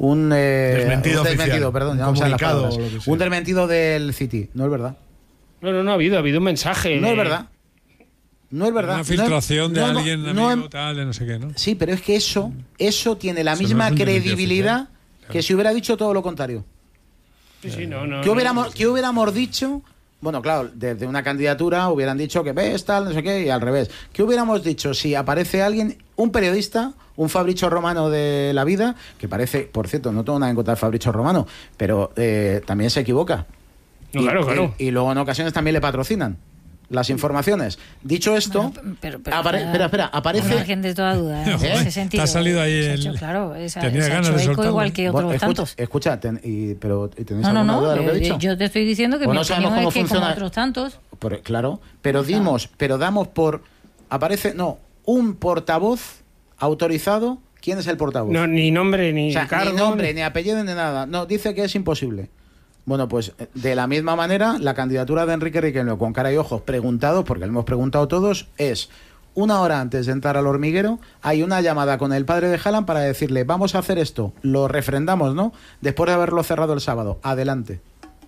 desmentido, perdón, un desmentido del City, no es verdad. No ha habido un mensaje. No es verdad. No es verdad. Una filtración de alguien, amigo, tal, de no sé qué, ¿no? Sí, pero es que eso tiene la misma credibilidad que si hubiera dicho todo lo contrario. Sí, ¿Qué hubiéramos dicho? Bueno, claro, desde una candidatura hubieran dicho que ves, tal, no sé qué, y al revés. ¿Qué hubiéramos dicho si aparece alguien, un periodista, un Fabrizio Romano de la vida, que parece, por cierto, no tengo nada en contra de Fabrizio Romano, pero también se equivoca? Claro. Y luego en ocasiones también le patrocinan las informaciones. Dicho esto, espera, aparece... margen de toda duda, en ese sentido. Te ha salido ahí claro, tenía ganas de soltarlo. Igual que otros tantos. Escucha, ¿tenéis alguna duda de lo que he dicho? Yo te estoy diciendo que mi opinión es que como otros tantos... Claro, pero damos por... Aparece, un portavoz autorizado. ¿Quién es el portavoz? No, ni nombre, ni cargo. Ni nombre, ni apellido, ni nada. No, dice que es imposible. Bueno, pues de la misma manera, la candidatura de Enrique Riquelme, con cara y ojos preguntados, porque le hemos preguntado todos, es 1 hora antes de entrar al hormiguero, hay una llamada con el padre de Haaland para decirle, vamos a hacer esto, lo refrendamos, ¿no? Después de haberlo cerrado el sábado. Adelante.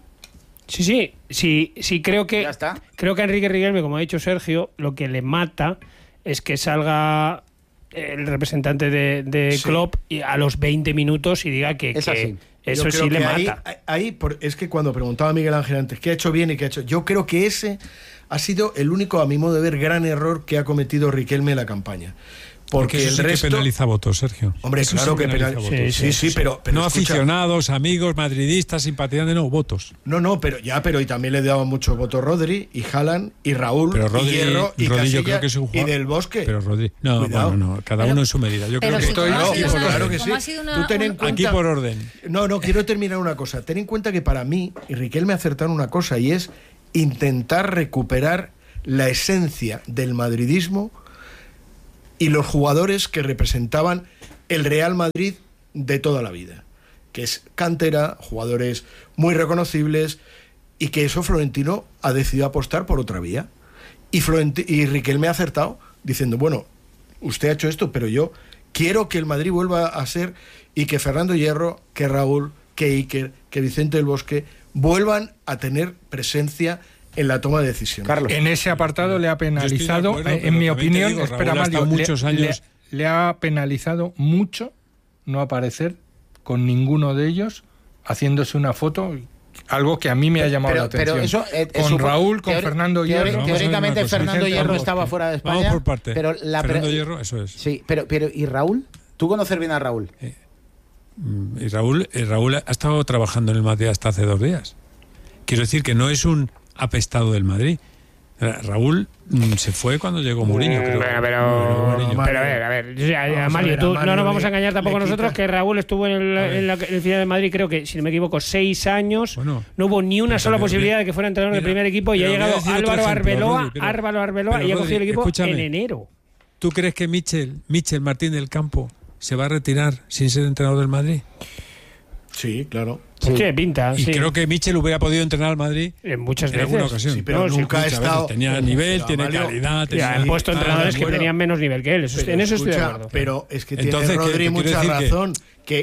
Sí, creo que a Enrique Riquelme, como ha dicho Sergio, lo que le mata es que salga el representante de Klopp a los 20 minutos y diga que... Es así. Eso sí le mata. Es que cuando preguntaba a Miguel Ángel antes qué ha hecho bien y qué ha hecho... Yo creo que ese ha sido el único, a mi modo de ver, gran error que ha cometido Riquelme en la campaña. Porque el resto que penaliza votos, Sergio. Hombre, eso claro que penaliza votos. Sí, pero no escucha, aficionados, amigos, madridistas, simpatizantes, no, votos. No, pero y también le daban muchos votos Rodri y Haaland y Raúl Rodri, y Hierro y Rodri, Casillas yo creo que es un jugador, y Del Bosque. Pero Rodri, cada uno en su medida. Yo creo que claro que sí. Tú ten en cuenta, aquí por orden. No, quiero terminar una cosa. Ten en cuenta que para mí, y Riquelme acertaron una cosa, y es intentar recuperar la esencia del madridismo y los jugadores que representaban el Real Madrid de toda la vida, que es cantera, jugadores muy reconocibles, y que eso Florentino ha decidido apostar por otra vía. Y Riquelme ha acertado diciendo, bueno, usted ha hecho esto, pero yo quiero que el Madrid vuelva a ser, y que Fernando Hierro, que Raúl, que Iker, que Vicente del Bosque vuelvan a tener presencia en la toma de decisiones. Carlos, en ese apartado le ha penalizado, en mi opinión, le ha penalizado mucho no aparecer con ninguno de ellos haciéndose una foto, algo que a mí me ha llamado la atención. Pero eso, con Raúl, con Fernando Hierro. Teóricamente Fernando Hierro estaba fuera de España. Vamos por parte. Pero Fernando Hierro, eso es. Sí, pero ¿y Raúl? ¿Tú conoces bien a Raúl? Y Raúl ha estado trabajando en el Madrid hasta hace 2 días. Quiero decir que no es un apestado del Madrid. Raúl se fue cuando llegó Mourinho, creo. Pero a ver, Amalio, no nos vamos a engañar tampoco nosotros, que Raúl estuvo en el final de Madrid, creo que, si no me equivoco, 6 años. Bueno, no hubo ni una sola posibilidad de que fuera entrenador del primer equipo, y ha llegado Álvaro Arbeloa y ha cogido el equipo en enero. ¿Tú crees que Michel Martín del Campo se va a retirar sin ser entrenador del Madrid? Sí, claro. Pues tiene pinta. Y creo que Michel hubiera podido entrenar al Madrid muchas veces. En alguna ocasión. Sí, pero nunca ha estado. Tenía nivel, tiene calidad. Han puesto entrenadores que tenían menos nivel que él. En eso estoy de acuerdo. Pero es que tiene Rodri mucha razón.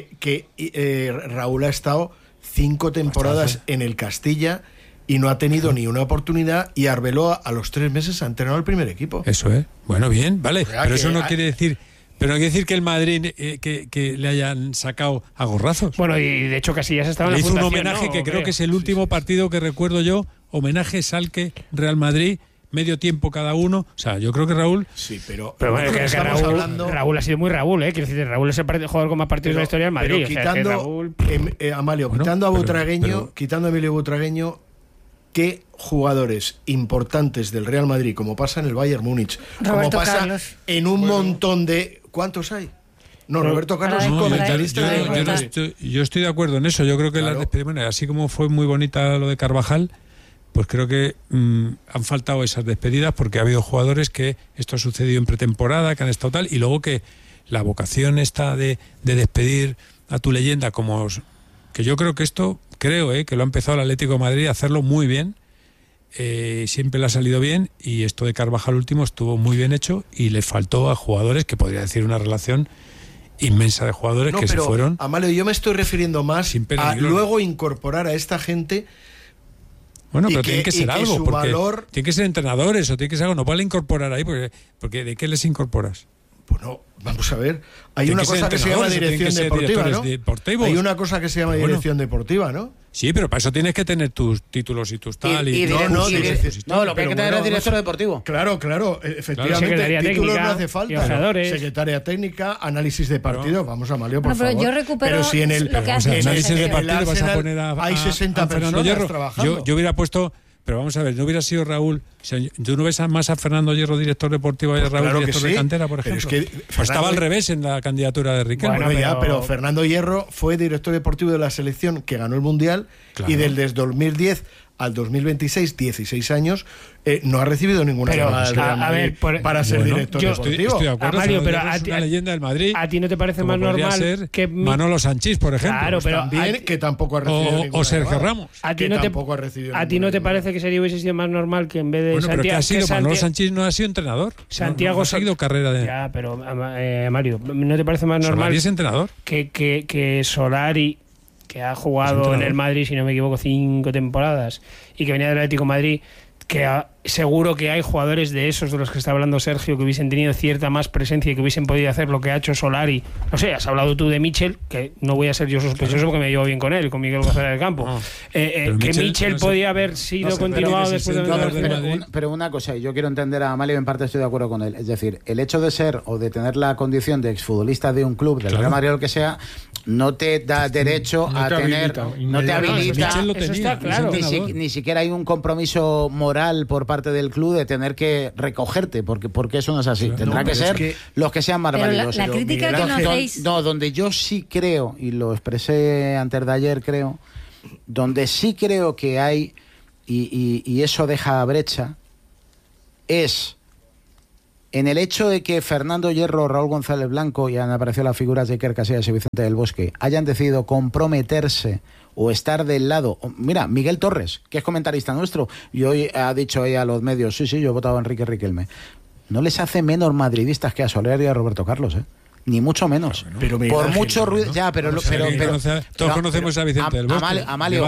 Que Raúl ha estado 5 temporadas en el Castilla y no ha tenido ni una oportunidad, y Arbeloa a los 3 meses ha entrenado el primer equipo. Eso es. Bueno, bien, vale. Pero eso no quiere decir... Pero no quiere decir que el Madrid que le hayan sacado a gorrazos. Bueno, y de hecho Casillas estaba en la fundación. Hizo un homenaje que creo que es el último partido que recuerdo yo. Homenaje Salque, Real Madrid, medio tiempo cada uno. O sea, yo creo que Raúl... Sí, pero bueno, que Raúl ha sido muy Raúl, ¿eh? Quiero decir, Raúl es el jugador con más partidos de la historia del Madrid. Pero quitando, Amalio, quitando a Butragueño, quitando a Emilio Butragueño, ¿qué jugadores importantes del Real Madrid, como pasa en el Bayern Múnich, como pasa Carlos, en un montón de... ¿Cuántos hay? No, Roberto Carlos es comentarista de... Yo estoy de acuerdo en eso. Yo creo que las despedidas, así como fue muy bonita lo de Carvajal, pues creo que han faltado esas despedidas, porque ha habido jugadores que esto ha sucedido en pretemporada, que han estado tal, y luego que la vocación esta de despedir a tu leyenda, como que yo creo que esto, que lo ha empezado el Atlético de Madrid a hacerlo muy bien. Siempre le ha salido bien, y esto de Carvajal último estuvo muy bien hecho, y le faltó a jugadores, que podría decir una relación inmensa de jugadores que se fueron. Amalio, yo me estoy refiriendo más a luego incorporar a esta gente. Bueno, pero tiene que ser algo, porque tiene que ser entrenadores o tiene que ser algo. No vale incorporar ahí, porque ¿de qué les incorporas? Bueno, vamos a ver. Hay una cosa que se llama dirección deportiva, ¿no? Hay una cosa que se llama dirección deportiva, ¿no? Sí, pero para eso tienes que tener tus títulos y tus tal. No, lo que hay que tener es director deportivo. Claro, efectivamente. Títulos no hace falta. Secretaria técnica, análisis de partido. Vamos, Amalio, por favor. Yo recupero. Pero si en el análisis de partido vas a poner hay 60 personas trabajando. Yo hubiera puesto... Pero vamos a ver, ¿no hubiera sido Raúl? O sea, ¿tú no ves más a Fernando Hierro, director deportivo, y a Raúl, director de cantera, por ejemplo? Pero es que estaba al revés en la candidatura de Riquelme. Bueno, pero Fernando Hierro fue director deportivo de la selección que ganó el Mundial, y desde 2010 al 2026, 16 años, no ha recibido ninguna llamada para ser director deportivo. Estoy de acuerdo, Mario, pero es una leyenda del Madrid. ¿A ti no te parece más normal que Manolo Sanchís, por ejemplo? Claro, pero también, que tampoco ha recibido ninguna o Sergio llamada. Ramos. ¿A ti no te parece que sería hubiese sido más normal que en vez de Santiago? Pero que ha sido Manolo Sanchís no ha sido entrenador. Santiago no ha seguido carrera de... Ya, pero Mario, ¿no te parece más normal Solari es entrenador? Que Solari, que ha jugado en el Madrid, si no me equivoco, 5 temporadas, y que venía del Atlético de Madrid, que seguro que hay jugadores de esos de los que está hablando Sergio que hubiesen tenido cierta más presencia y que hubiesen podido hacer lo que ha hecho Solari. No sé, has hablado tú de Michel, que no voy a ser yo sospechoso porque me llevo bien con él, con Miguel González del Campo. Que Michel podía haber sido continuado después de... Pero una cosa, y yo quiero entender a Amalio, en parte estoy de acuerdo con él. Es decir, el hecho de ser o de tener la condición de exfutbolista de un club, del Real Madrid o lo que sea, no te da derecho a tener... No te habilita. Eso está claro. Ni siquiera hay un compromiso moral por parte del club de tener que recogerte, porque eso no es así. Tendrá que ser los que sean más válidos. La crítica que no hacéis... No, donde yo sí creo, y lo expresé antes de ayer, creo, donde sí creo que hay, y eso deja brecha, es en el hecho de que Fernando Hierro, Raúl González Blanco, y han aparecido las figuras de Iker Casillas y Vicente del Bosque, hayan decidido comprometerse o estar del lado. Mira, Miguel Torres, que es comentarista nuestro, y hoy ha dicho a los medios, sí, yo he votado a Enrique Riquelme. No les hace menos madridistas que a Soler y a Roberto Carlos, ni mucho menos. Pero por mucho ruido, ya, pero todos conocemos a Vicente del Bosque.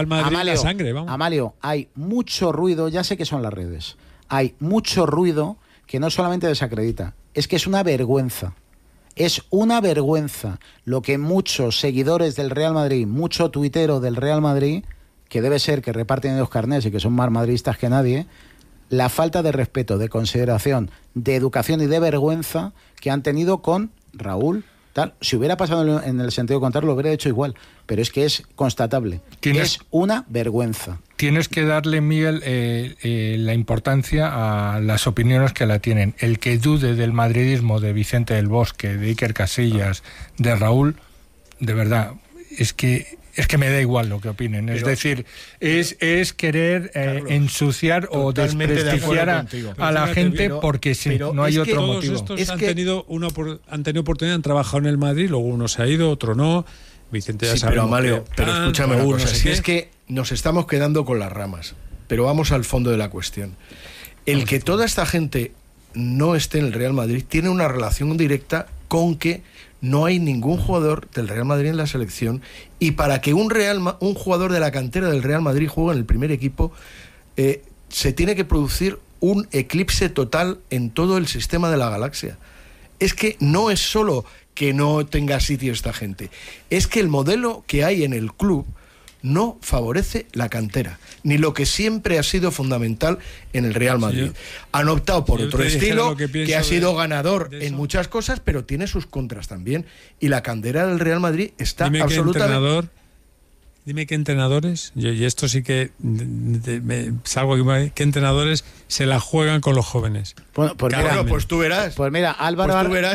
Amalio, hay mucho ruido, ya sé que son las redes. Hay mucho ruido que no solamente desacredita, es que es una vergüenza. Es una vergüenza lo que muchos seguidores del Real Madrid, mucho tuitero del Real Madrid, que debe ser que reparten los carnés y que son más madridistas que nadie, la falta de respeto, de consideración, de educación y de vergüenza que han tenido con Raúl. Tal. Si hubiera pasado en el sentido contrario, lo hubiera hecho igual, pero es que es constatable. Es una vergüenza. Tienes que darle, Miguel, la importancia a las opiniones que la tienen. El que dude del madridismo de Vicente del Bosque, de Iker Casillas, de Raúl, de verdad, es que me da igual lo que opinen. Es decir, es querer ensuciar o desprestigiar a la gente porque no hay otro motivo. Todos estos han tenido oportunidad, han trabajado en el Madrid, luego uno se ha ido, otro no. Vicente ya sabe. Pero Amalio, escúchame una cosa, si es que nos estamos quedando con las ramas, pero vamos al fondo de la cuestión. El que toda esta gente no esté en el Real Madrid tiene una relación directa con que no hay ningún jugador del Real Madrid en la selección, y para que un jugador de la cantera del Real Madrid juegue en el primer equipo, se tiene que producir un eclipse total en todo el sistema de la galaxia. Es que no es solo que no tenga sitio esta gente, es que el modelo que hay en el club no favorece la cantera, ni lo que siempre ha sido fundamental en el Real Madrid. Han optado por otro estilo que ha sido ganador en muchas cosas, pero tiene sus contras también. Y la cantera del Real Madrid está absolutamente... Dime qué entrenadores, y esto sí que salgo aquí, qué entrenadores se la juegan con los jóvenes. Pues tú verás. Pues mira, Álvaro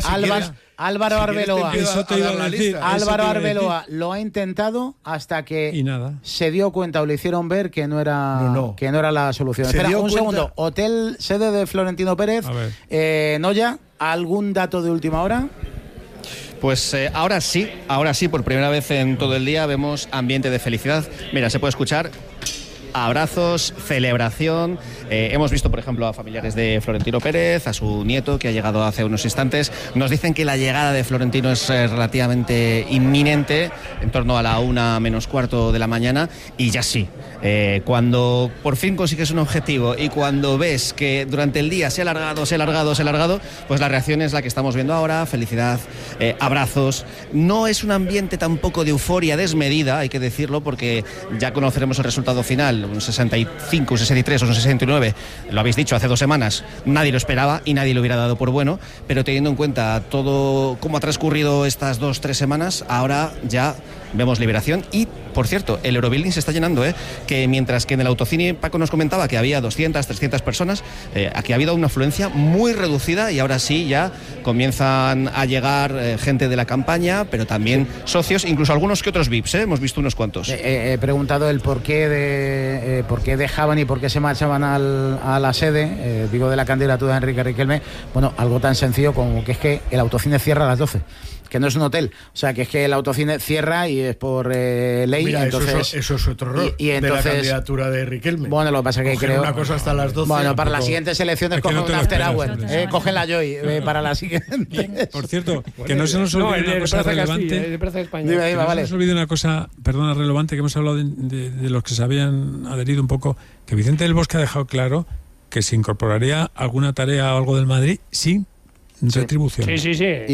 Arbeloa. Álvaro Arbeloa lo ha intentado hasta que se dio cuenta o le hicieron ver que no era la solución. Espera un segundo. Hotel sede de Florentino Pérez. Noya, ¿algún dato de última hora? Pues ahora sí, por primera vez en todo el día vemos ambiente de felicidad. Mira, se puede escuchar abrazos, celebración. Hemos visto, por ejemplo, a familiares de Florentino Pérez, a su nieto que ha llegado hace unos instantes. Nos dicen que la llegada de Florentino es relativamente inminente, en torno a la 1:45 de la mañana, y ya sí. Cuando por fin consigues un objetivo y cuando ves que durante el día se ha alargado, pues la reacción es la que estamos viendo ahora, felicidad, abrazos. No es un ambiente tampoco de euforia desmedida, hay que decirlo, porque ya conoceremos el resultado final, un 65, un 63 o un 69, lo habéis dicho hace 2 semanas, nadie lo esperaba y nadie lo hubiera dado por bueno, pero teniendo en cuenta todo cómo ha transcurrido estas 2-3 semanas, ahora ya vemos liberación. Y, por cierto, el Eurobuilding se está llenando, que mientras que en el autocine Paco nos comentaba que había 200, 300 personas, aquí ha habido una afluencia muy reducida y ahora sí ya comienzan a llegar gente de la campaña, pero también socios, incluso algunos que otros VIPs, hemos visto unos cuantos. He preguntado el por qué dejaban y por qué se marchaban a la sede, digo, de la candidatura de Enrique Riquelme. Bueno, algo tan sencillo como que es que el autocine cierra a las 12. Que no es un hotel, o sea, que es que el autocine cierra y es por ley. Mira, entonces, eso es otro error y entonces, de la candidatura de Riquelme. Bueno, lo que pasa es que creo... una cosa hasta las 12. Bueno, para las siguientes elecciones cogen un after hour. Cogen la Joy para la siguiente. Por cierto, que no se nos olvide una cosa relevante. No se nos olvide una cosa, perdona, relevante, que hemos hablado de los que se habían adherido un poco, que Vicente del Bosque ha dejado claro que se incorporaría alguna tarea o algo del Madrid sin retribución. Sí.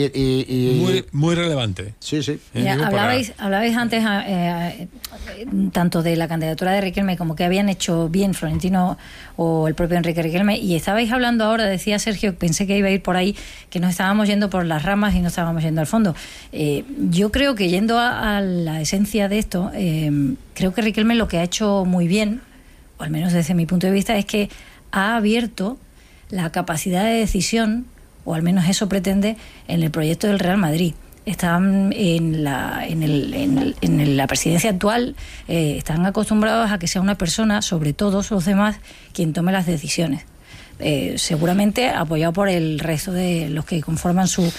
Y muy relevante. Sí. Hablabais antes tanto de la candidatura de Riquelme como que habían hecho bien Florentino o el propio Enrique Riquelme, y estabais hablando ahora, decía Sergio, pensé que iba a ir por ahí, que nos estábamos yendo por las ramas y no estábamos yendo al fondo. Yo creo que yendo a la esencia de esto, creo que Riquelme lo que ha hecho muy bien, o al menos desde mi punto de vista, es que ha abierto la capacidad de decisión, o al menos eso pretende, en el proyecto del Real Madrid. Están en la presidencia actual, están acostumbrados a que sea una persona, sobre todos los demás, quien tome las decisiones. Seguramente apoyado por el resto de los que conforman sus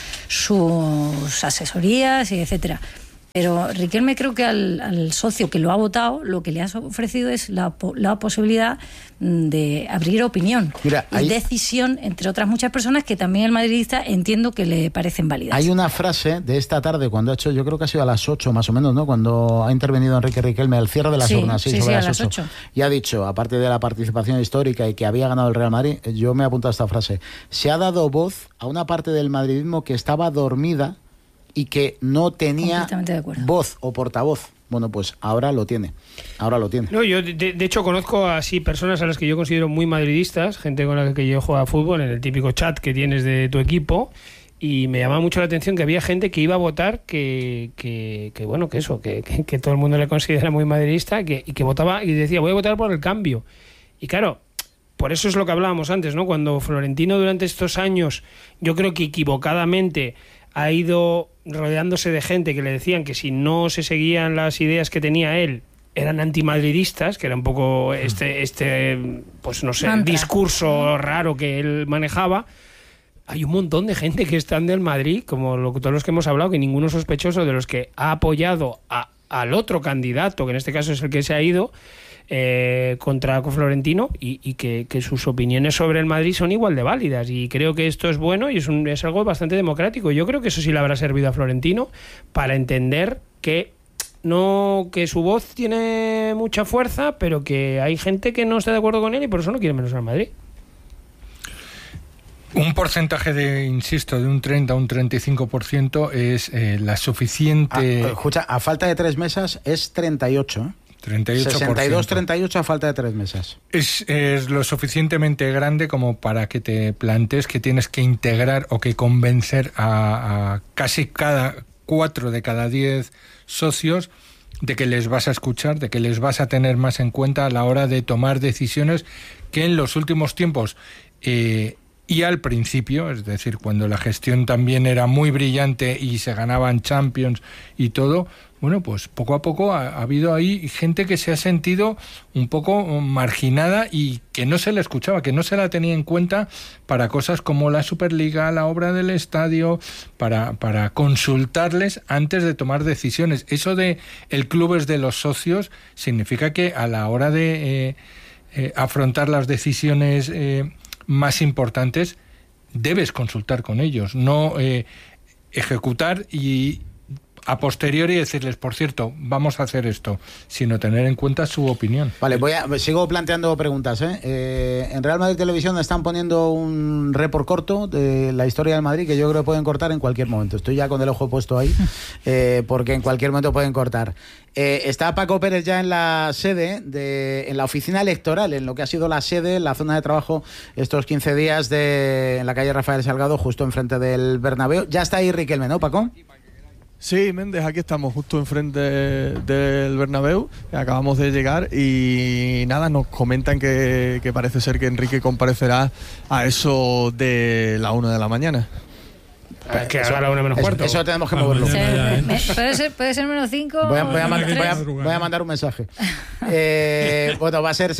asesorías, etcétera. Pero Riquelme, creo que al socio que lo ha votado, lo que le ha ofrecido es la posibilidad de abrir opinión y decisión, entre otras muchas personas que también el madridista entiendo que le parecen válidas. Hay una frase de esta tarde, cuando ha hecho, yo creo que ha sido a las 8 más o menos, ¿no? Cuando ha intervenido Enrique Riquelme al cierre de las urnas, sobre las 8. Y ha dicho, aparte de la participación histórica y que había ganado el Real Madrid, yo me he apuntado a esta frase: se ha dado voz a una parte del madridismo que estaba dormida y que no tenía voz o portavoz. Bueno, pues ahora lo tiene. No, yo de hecho conozco así personas a las que yo considero muy madridistas, gente con la que yo juego a fútbol, en el típico chat que tienes de tu equipo, y me llamaba mucho la atención que había gente que iba a votar que todo el mundo le considera muy madridista, y que votaba y decía, voy a votar por el cambio. Y claro, por eso es lo que hablábamos antes, ¿no? Cuando Florentino durante estos años, yo creo que equivocadamente, ha ido rodeándose de gente que le decían que si no se seguían las ideas que tenía él, eran antimadridistas, que era un poco pues no sé, discurso raro que él manejaba. Hay un montón de gente que están del Madrid, como todos los que hemos hablado, que ninguno sospechoso, de los que ha apoyado al otro candidato, que en este caso es el que se ha ido, contra Florentino, y que sus opiniones sobre el Madrid son igual de válidas, y creo que esto es bueno y es algo bastante democrático. Yo creo que eso sí le habrá servido a Florentino para entender que su voz tiene mucha fuerza, pero que hay gente que no está de acuerdo con él y por eso no quiere menos al Madrid. Un porcentaje de un 30 a un 35% es la suficiente... Escucha, a falta de 3 mesas es 38, 62-38 a falta de 3 mesas. Es lo suficientemente grande como para que te plantees que tienes que integrar o que convencer a casi 4 de cada 10 socios de que les vas a escuchar, de que les vas a tener más en cuenta a la hora de tomar decisiones que en los últimos tiempos y al principio, es decir, cuando la gestión también era muy brillante y se ganaban Champions y todo, bueno, pues poco a poco ha habido ahí gente que se ha sentido un poco marginada y que no se le escuchaba, que no se la tenía en cuenta para cosas como la Superliga, la obra del estadio, para consultarles antes de tomar decisiones. Eso de el club es de los socios significa que a la hora de afrontar las decisiones más importantes debes consultar con ellos, no ejecutar y a posteriori decirles, por cierto, vamos a hacer esto, sino tener en cuenta su opinión. Vale, sigo planteando preguntas. En Real Madrid Televisión están poniendo un report corto de la historia del Madrid que yo creo que pueden cortar en cualquier momento. Estoy ya con el ojo puesto ahí, porque en cualquier momento pueden cortar. Está Paco Pérez ya en la sede, en la oficina electoral, en lo que ha sido la sede, la zona de trabajo estos 15 días en la calle Rafael Salgado, justo enfrente del Bernabéu. Ya está ahí Riquelme, ¿no, Paco? Sí, Méndez, aquí estamos justo enfrente del Bernabéu, acabamos de llegar y nada, nos comentan que parece ser que Enrique comparecerá a eso de la 1 de la mañana. Que haga la 1 menos cuarto. Eso tenemos que moverlo. Puede ser menos 5. Voy a mandar un mensaje. Bueno, va a ser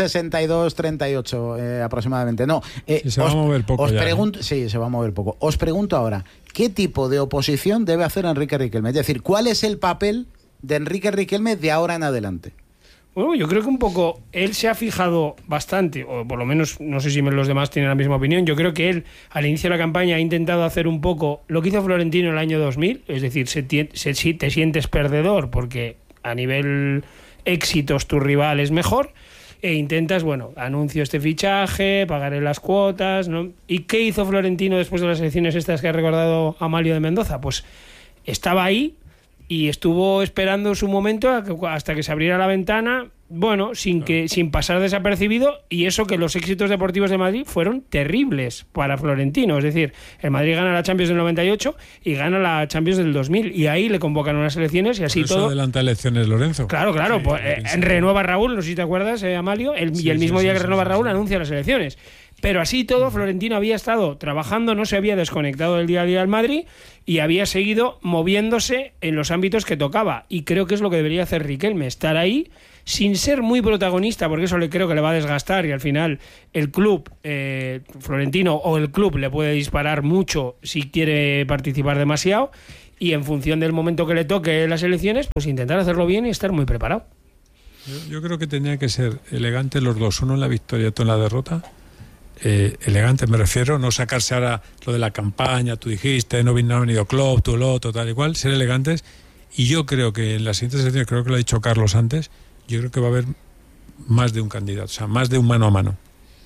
62-38 aproximadamente. No, se va a mover poco. Sí, se va a mover poco. Os pregunto ahora, ¿qué tipo de oposición debe hacer Enrique Riquelme? Es decir, ¿cuál es el papel de Enrique Riquelme de ahora en adelante? Bueno, yo creo que un poco él se ha fijado bastante, o por lo menos no sé si los demás tienen la misma opinión. Yo creo que él al inicio de la campaña ha intentado hacer un poco lo que hizo Florentino en el año 2000, es decir, si te sientes perdedor porque a nivel éxitos tu rival es mejor, e intentas, anuncio este fichaje, pagaré las cuotas, ¿no? ¿Y qué hizo Florentino después de las elecciones estas que ha recordado Amalio de Mendoza? Pues estaba ahí y estuvo esperando su momento hasta que se abriera la ventana, sin pasar desapercibido, y eso que los éxitos deportivos de Madrid fueron terribles para Florentino. Es decir, el Madrid gana la Champions del 98 y gana la Champions del 2000, y ahí le convocan unas elecciones y así por eso todo. adelanta elecciones Lorenzo. Claro, Sí, pues, renueva Raúl, no sé si te acuerdas, Amalio, el mismo día que renueva Raúl anuncia las elecciones. Pero así todo, Florentino había estado trabajando, no se había desconectado del día a día del Madrid y había seguido moviéndose en los ámbitos que tocaba. Y creo que es lo que debería hacer Riquelme, estar ahí sin ser muy protagonista, porque eso creo que le va a desgastar, y al final el club, Florentino o el club, le puede disparar mucho si quiere participar demasiado, y en función del momento que le toque las elecciones, pues intentar hacerlo bien y estar muy preparado. Yo creo que tenía que ser elegante los dos, uno en la victoria y otro en la derrota. Elegante me refiero, no sacarse ahora lo de la campaña, tú dijiste, no ha venido Klopp, tú lo otro, tal y cual, ser elegantes. Y yo creo que en las siguientes elecciones, creo que lo ha dicho Carlos antes, yo creo que va a haber más de un candidato, o sea, más de un mano a mano.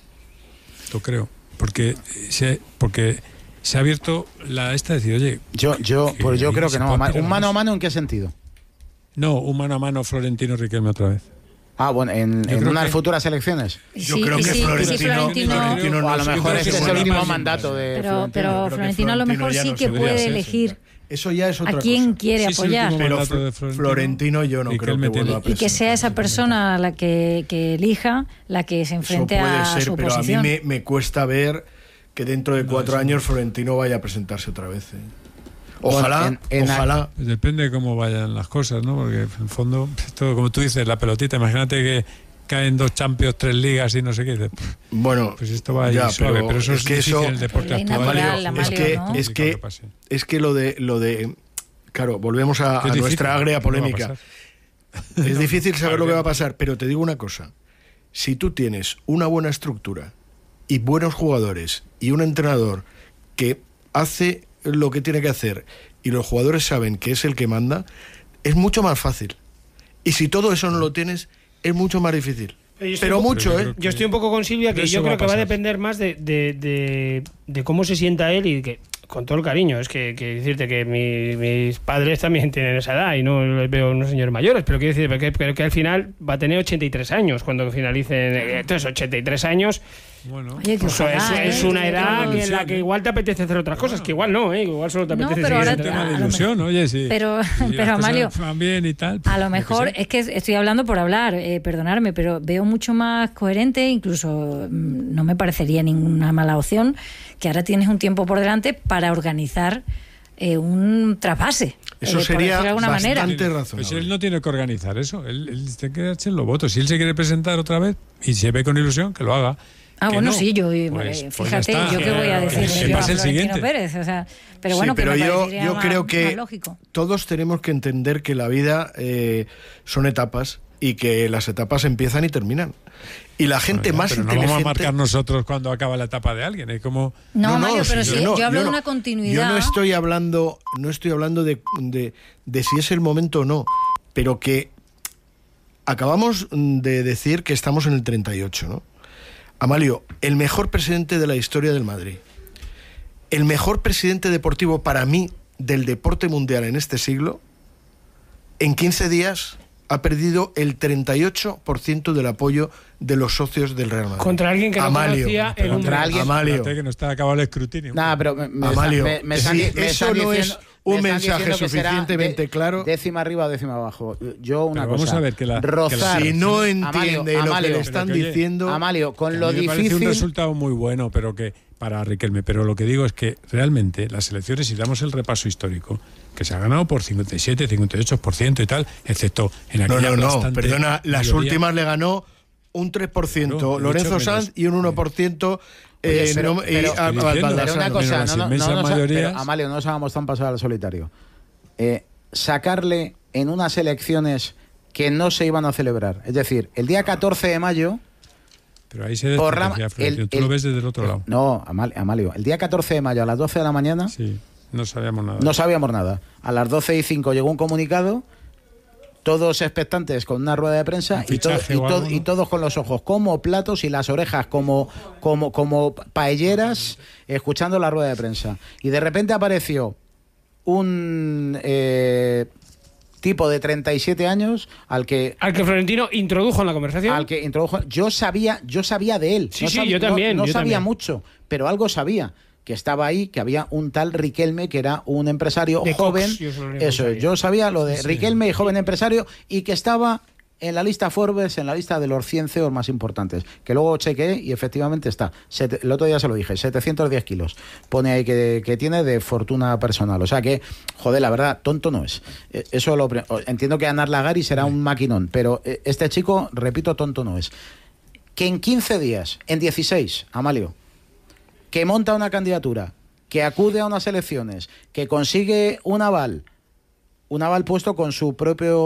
Lo creo, porque se ha abierto esta de decir, oye... Yo creo que no. ¿Un mano a mano en qué sentido? No, un mano a mano Florentino-Riquelme otra vez. En unas futuras elecciones. Yo creo que Florentino no, a lo mejor es el último mandato de Florentino. Pero Florentino a lo mejor sí que puede elegir eso ya es otra a quién cosa. quiere apoyar. Pero Florentino yo no creo que vuelva a presentar. Y que sea esa persona la que elija, la que se enfrente a su oposición. Pero a mí me cuesta ver que dentro de 4 años Florentino vaya a presentarse otra vez. Ojalá. Pues depende de cómo vayan las cosas, ¿no? Porque en el fondo, todo como tú dices, la pelotita, imagínate que caen 2 Champions, 3 ligas y no sé qué. Bueno, pues esto va a ir suave, pero eso es difícil en el deporte actual. Es que lo de claro, volvemos a nuestra agria polémica. Es difícil saber lo que va a pasar, pero te digo una cosa. Si tú tienes una buena estructura y buenos jugadores y un entrenador que hace lo que tiene que hacer y los jugadores saben que es el que manda, es mucho más fácil. Y si todo eso no lo tienes, es mucho más difícil. Yo estoy un poco con Silvia, que yo creo que va a depender más de cómo se sienta él, y que, con todo el cariño, es que decirte que mis padres también tienen esa edad y no les veo unos señores mayores, pero quiero decir que al final va a tener 83 años cuando finalicen. Entonces, 83 años. Bueno, oye, pues es una edad en la que igual te apetece hacer otras cosas, que igual no, igual solo te apetece pero ahora un tema de ilusión, oye, sí. Pero Amalio, bien y tal, a lo mejor es que estoy hablando por hablar, perdonadme, pero veo mucho más coherente, incluso no me parecería ninguna mala opción, que ahora tienes un tiempo por delante para organizar un trasvase. Eso sería de alguna bastante manera. razonable. Pues él no tiene que organizar eso, él tiene que darse los votos. Si él se quiere presentar otra vez y se ve con ilusión, que lo haga. Bueno, no, sí, yo fíjate, yo qué voy a decir que pase el siguiente. Pérez, o sea, pero bueno, sí, pero que yo creo que lógico. Todos tenemos que entender que la vida son etapas y que las etapas empiezan y terminan. Y la gente más pero inteligente... no vamos a marcar nosotros cuando acaba la etapa de alguien, es como... No, Mario, pero sí, yo hablo de una continuidad. Yo no estoy hablando de si es el momento o no, pero que acabamos de decir que estamos en el 38, ¿no? Amalio, el mejor presidente de la historia del Madrid, el mejor presidente deportivo para mí del deporte mundial en este siglo, en 15 días ha perdido el 38% del apoyo de los socios del Real Madrid. Contra alguien que no conocía en un Amalio. Que no está acabado el escrutinio. Nada, pero Amalio, eso no es un mensaje suficientemente claro. Décima arriba o décima abajo. Yo una cosa. Vamos a ver que si no entiende lo que le están diciendo. Amalio, con lo difícil. Me parece un resultado muy bueno, pero que para Riquelme. Pero lo que digo es que realmente las elecciones, si damos el repaso histórico, que se ha ganado por 57, 58% y tal, excepto en aquella aplastante perdona, las mayoría. Últimas le ganó un 3%, Claro, Lorenzo Sanz, y un 1%. Pero una cosa, pero Amalio, no nos hagamos tan pasar al solitario. Sacarle en unas elecciones que no se iban a celebrar, es decir, el día 14 de mayo. Pero ahí se despreciaría, Florencio. Tú lo ves desde el otro lado. No, Amalio, el día 14 de mayo a las 12 de la mañana. Sí, no sabíamos nada. No sabíamos nada. A las 12:05 llegó un comunicado. todos expectantes con una rueda de prensa y todos con los ojos como platos y las orejas como paelleras escuchando la rueda de prensa. Y de repente apareció un tipo de 37 años al que Florentino introdujo en la conversación. Yo sabía de él. Yo también. No yo sabía también. mucho, pero algo sabía. Que estaba ahí, que había un tal Riquelme que era un empresario de joven. Cox, yo sabía lo de Riquelme y joven empresario, y que estaba en la lista Forbes, en la lista de los 100 CEOs más importantes, que luego chequeé y efectivamente está. El otro día se lo dije, 710 kilos. Pone ahí que tiene de fortuna personal. O sea que, joder, la verdad, tonto no es. Eso entiendo que Anar Lagari será un maquinón, pero este chico, repito, tonto no es. Que en 15 días, en 16, Amalio, que monta una candidatura, que acude a unas elecciones, que consigue un aval puesto con su propio